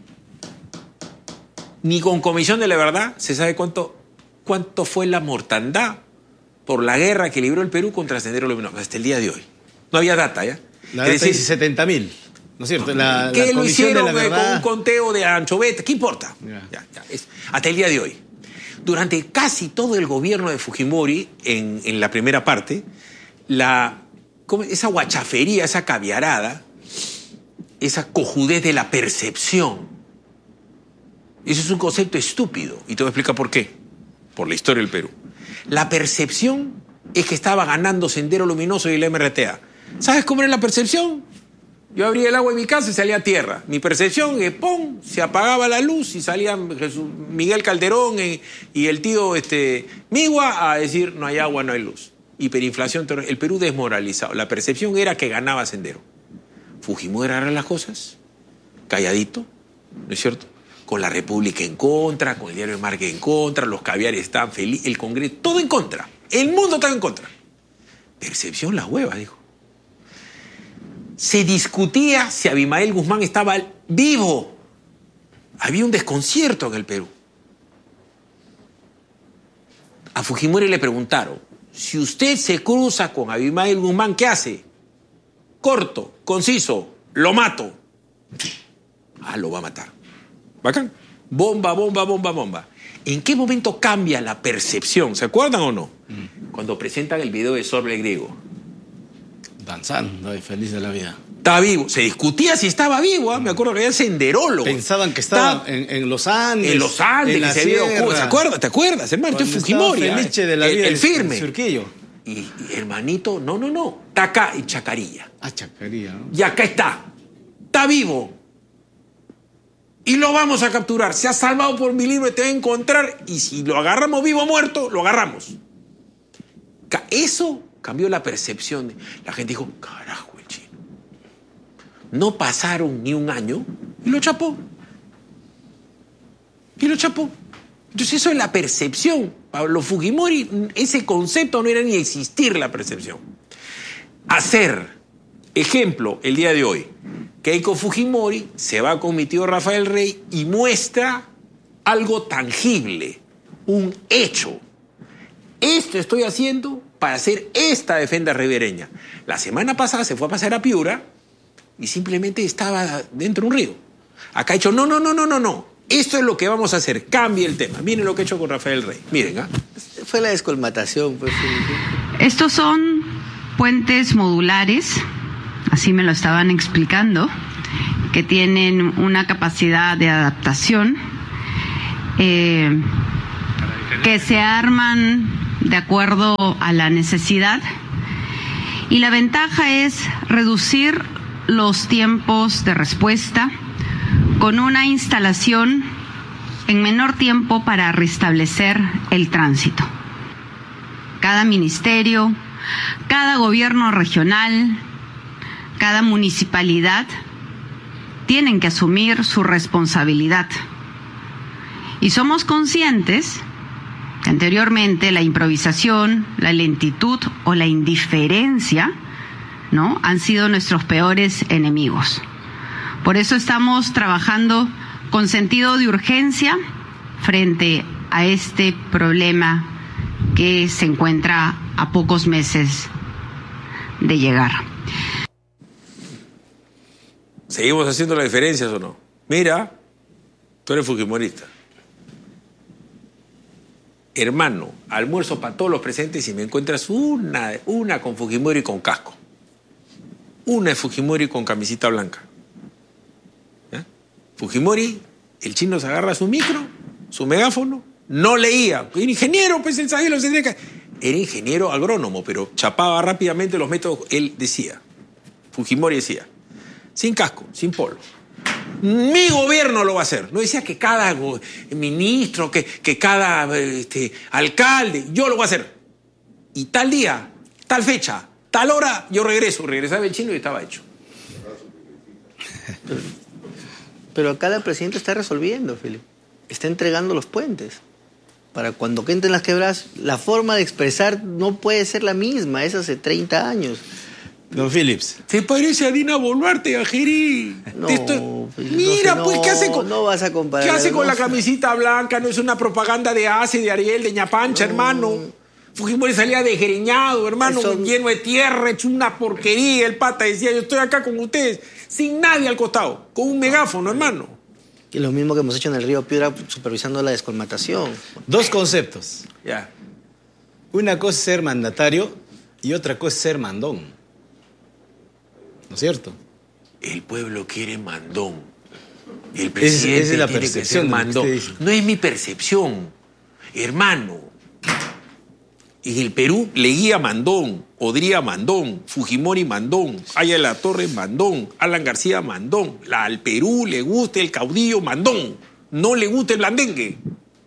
ni con Comisión de la Verdad se sabe cuánto, cuánto fue la mortandad por la guerra que libró el Perú contra Sendero Luminoso. Hasta el día de hoy. No había data, ¿ya? La Es data decir, dice setenta mil, ¿no es cierto? La, que la lo Comisión de hicieron la eh, con Verdad. un conteo de anchoveta, ¿qué importa? Ya. Ya, ya, es- hasta el día de hoy. Durante casi todo el gobierno de Fujimori, en, en la primera parte, la, ¿cómo? esa guachafería, esa caviarada, esa cojudez de la percepción, eso es un concepto estúpido. Y te voy a explicar por qué. Por la historia del Perú. La percepción es que estaba ganando Sendero Luminoso y el M R T A. ¿Sabes cómo era la percepción? Yo abría el agua en mi casa y salía tierra. Mi percepción es, ¡pum!, se apagaba la luz y salían Jesús, Miguel Calderón eh, y el tío este, Migua a decir, no hay agua, no hay luz. Hiperinflación, terror- el Perú desmoralizado. La percepción era que ganaba Sendero. Fujimori era las cosas, calladito, ¿no es cierto? Con la República en contra, con el diario de Marca en contra, los caviares estaban felices, el Congreso, todo en contra. El mundo estaba en contra. Percepción la hueva, dijo. Se discutía si Abimael Guzmán estaba vivo. Había un desconcierto en el Perú. A Fujimori le preguntaron, si usted se cruza con Abimael Guzmán, ¿qué hace? Corto, conciso, lo mato. Ah, lo va a matar. Bacán. Bomba, bomba, bomba, bomba. ¿En qué momento cambia la percepción? ¿Se acuerdan o no? Mm. Cuando presentan el video de Sorble Griego. Danzando y feliz de la vida. Estaba vivo. Se discutía si estaba vivo. ¿eh? Me acuerdo que había senderólogos. Pensaban que estaba en, en los Andes. En los Andes, en que la se había sierra. ocurrido. ¿Se acuerdan? ¿Te acuerdas, hermano? Esto es Cuando estaba Fujimori. Felice ¿eh? de la el, vida el en- firme. en Surquillo. Y, y, hermanito, no, no, no. Está acá en Chacarilla. Ah, Chacarilla, ¿no? Y acá está. Está vivo. Y lo vamos a capturar. Se ha salvado por mi libro y te va a encontrar. Y si lo agarramos vivo o muerto, lo agarramos. Ca- Eso cambió la percepción. de- La gente dijo, carajo, el chino. No pasaron ni un año y lo chapó. Y lo chapó. Entonces eso es la percepción. Pablo Fujimori, ese concepto no era ni existir la percepción. Hacer, ejemplo, el día de hoy, Keiko Fujimori se va con mi tío Rafael Rey y muestra algo tangible, un hecho. Esto estoy haciendo para hacer esta defensa ribereña. La semana pasada se fue a pasar a Piura y simplemente estaba dentro de un río. Acá ha hecho, no, no, no, no, no, no. Esto es lo que vamos a hacer, cambie el tema. Miren lo que he hecho con Rafael Rey. Miren, ¿ah? Fue la descolmatación, pues. Estos son puentes modulares, así me lo estaban explicando, que tienen una capacidad de adaptación, eh, que se arman de acuerdo a la necesidad. Y la ventaja es reducir los tiempos de respuesta con una instalación en menor tiempo para restablecer el tránsito. Cada ministerio, cada gobierno regional, cada municipalidad tienen que asumir su responsabilidad. Y somos conscientes que anteriormente la improvisación, la lentitud o la indiferencia, ¿no?, han sido nuestros peores enemigos. Por eso estamos trabajando con sentido de urgencia frente a este problema que se encuentra a pocos meses de llegar. ¿Seguimos haciendo las diferencias o no? Mira, tú eres fujimorista. Hermano, almuerzo para todos los presentes y me encuentras una, una con Fujimori con casco. Una es Fujimori con camisita blanca. ¿Ya? Fujimori, el chino se agarra su micro, su megáfono, no leía. Era ingeniero, pues él sabía lo que tenía que... Era ingeniero agrónomo, pero chapaba rápidamente los métodos. Él decía, Fujimori decía, sin casco, sin polo. Mi gobierno lo va a hacer. No decía que cada ministro, que, que cada este, alcalde, yo lo voy a hacer. Y tal día, tal fecha, tal hora, yo regreso. Regresaba el chino y estaba hecho. Pero, pero acá la presidenta está resolviendo, Felipe. Está entregando los puentes. Para cuando entren las quebradas, la forma de expresar no puede ser la misma. Es hace treinta años. Don Phillips. Se parece a Dina Boluarte, a Jerí. No, estoy... Mira, no, pues, ¿qué hace con, no vas a comparar, ¿qué hace con no, la camisita blanca? No es una propaganda de Ace, de Ariel, de Ñapancha, no, hermano. Fujimori salía desgreñado, hermano, eso... lleno de tierra, hecho una porquería. El pata decía, yo estoy acá con ustedes, sin nadie al costado, con un megáfono, hermano. Y lo mismo que hemos hecho en el río Piura, supervisando la descolmatación. Dos conceptos. Ya. Una cosa es ser mandatario y otra cosa es ser mandón. ¿No es cierto? El pueblo quiere mandón. El presidente es, es la tiene percepción que ser mandón. Que no es mi percepción, hermano. En el Perú leía mandón, Odría mandón, Fujimori mandón, Aya La Torre mandón, Alan García mandón. La, al Perú le gusta el caudillo mandón, no le gusta el blandengue.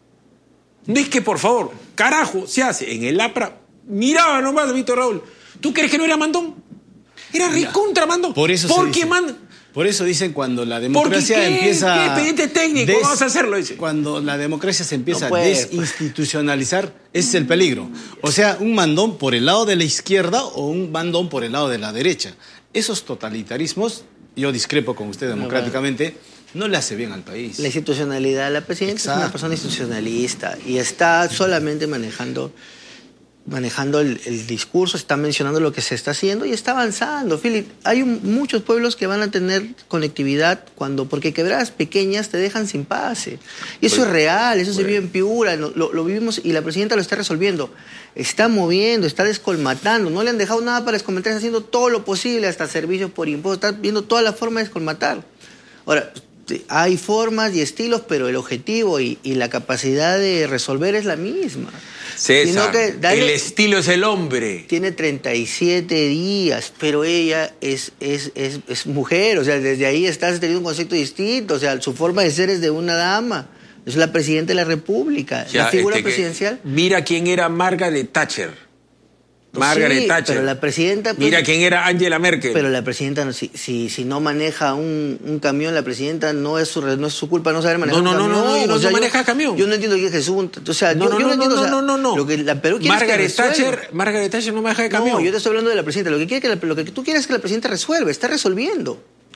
No es que, por favor, carajo, se hace. En el APRA, miraba nomás a Víctor Raúl. ¿Tú crees que no era mandón? Era recontra mandón. Por eso ¿Por se qué dice. mandón? Por eso dicen cuando la democracia ¿qué, empieza... ¿Qué expediente técnico? Des, Vamos a hacerlo, dice. Cuando la democracia se empieza no puede, a desinstitucionalizar, ese es el peligro. O sea, un mandón por el lado de la izquierda o un mandón por el lado de la derecha. Esos totalitarismos, yo discrepo con usted democráticamente, no le hace bien al país. La institucionalidad, la presidenta Exacto. es una persona institucionalista y está solamente manejando... manejando el, el discurso, está mencionando lo que se está haciendo y está avanzando. Philip, hay un, muchos pueblos que van a tener conectividad cuando, porque quebradas pequeñas te dejan sin pase. Y eso bueno, es real, eso bueno. se vive en Piura, lo, lo, lo vivimos y la presidenta lo está resolviendo. Está moviendo, está descolmatando, no le han dejado nada para descolmatar, está haciendo todo lo posible, hasta servicios por impuestos, está viendo toda la forma de descolmatar. Ahora, hay formas y estilos, pero el objetivo y, y la capacidad de resolver es la misma. César, que, dale, el estilo es el hombre. Tiene treinta y siete días, pero ella es, es, es, es mujer, o sea, desde ahí estás teniendo un concepto distinto, o sea, su forma de ser es de una dama, es la presidenta de la República, ya, la figura este presidencial. Que, mira quién era Margaret Thatcher. Margaret sí, Thatcher. Pero la presidenta... Pues, mira quién era Angela Merkel. Pero la presidenta, si, si, si no maneja un, un camión, la presidenta no es su, no es su culpa no saber manejar no, no, un camión. No, no, no, no, o sea, no maneja yo, camión. Yo no entiendo que Jesús... O sea, no, yo, no, yo no, no entiendo... No, o sea, no, no, no. Lo que la Perú quiere Margaret es que Thatcher, Margaret Thatcher no maneja de camión. No, yo te estoy hablando de la presidenta. Lo que, quiere que la, lo que tú quieres es que la presidenta resuelva. Está resolviendo.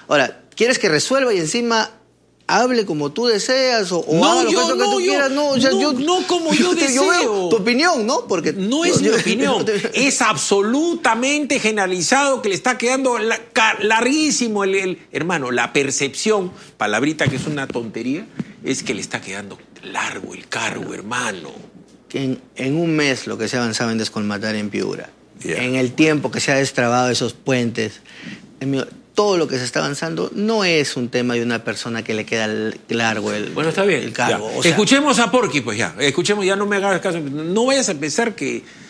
Ahora, ¿quieres que resuelva y encima hable como tú deseas o, o no, haga lo yo, que, no, tú yo, quieras? No, o sea, no, yo, no como yo, yo deseo. Yo veo tu opinión, ¿no? Porque no es yo, mi opinión. Yo, es absolutamente generalizado que le está quedando la, larguísimo el, el... Hermano, la percepción, palabrita que es una tontería, es que le está quedando largo el cargo, hermano. Que en, en un mes lo que se ha avanzado en descolmatar en Piura, yeah. en el tiempo que se ha destrabado esos puentes, en mi, todo lo que se está avanzando no es un tema de una persona que le queda largo el, bueno, está bien, el cargo. O sea, escuchemos a Porky, pues ya. Escuchemos, ya no me hagas caso. No vayas a pensar que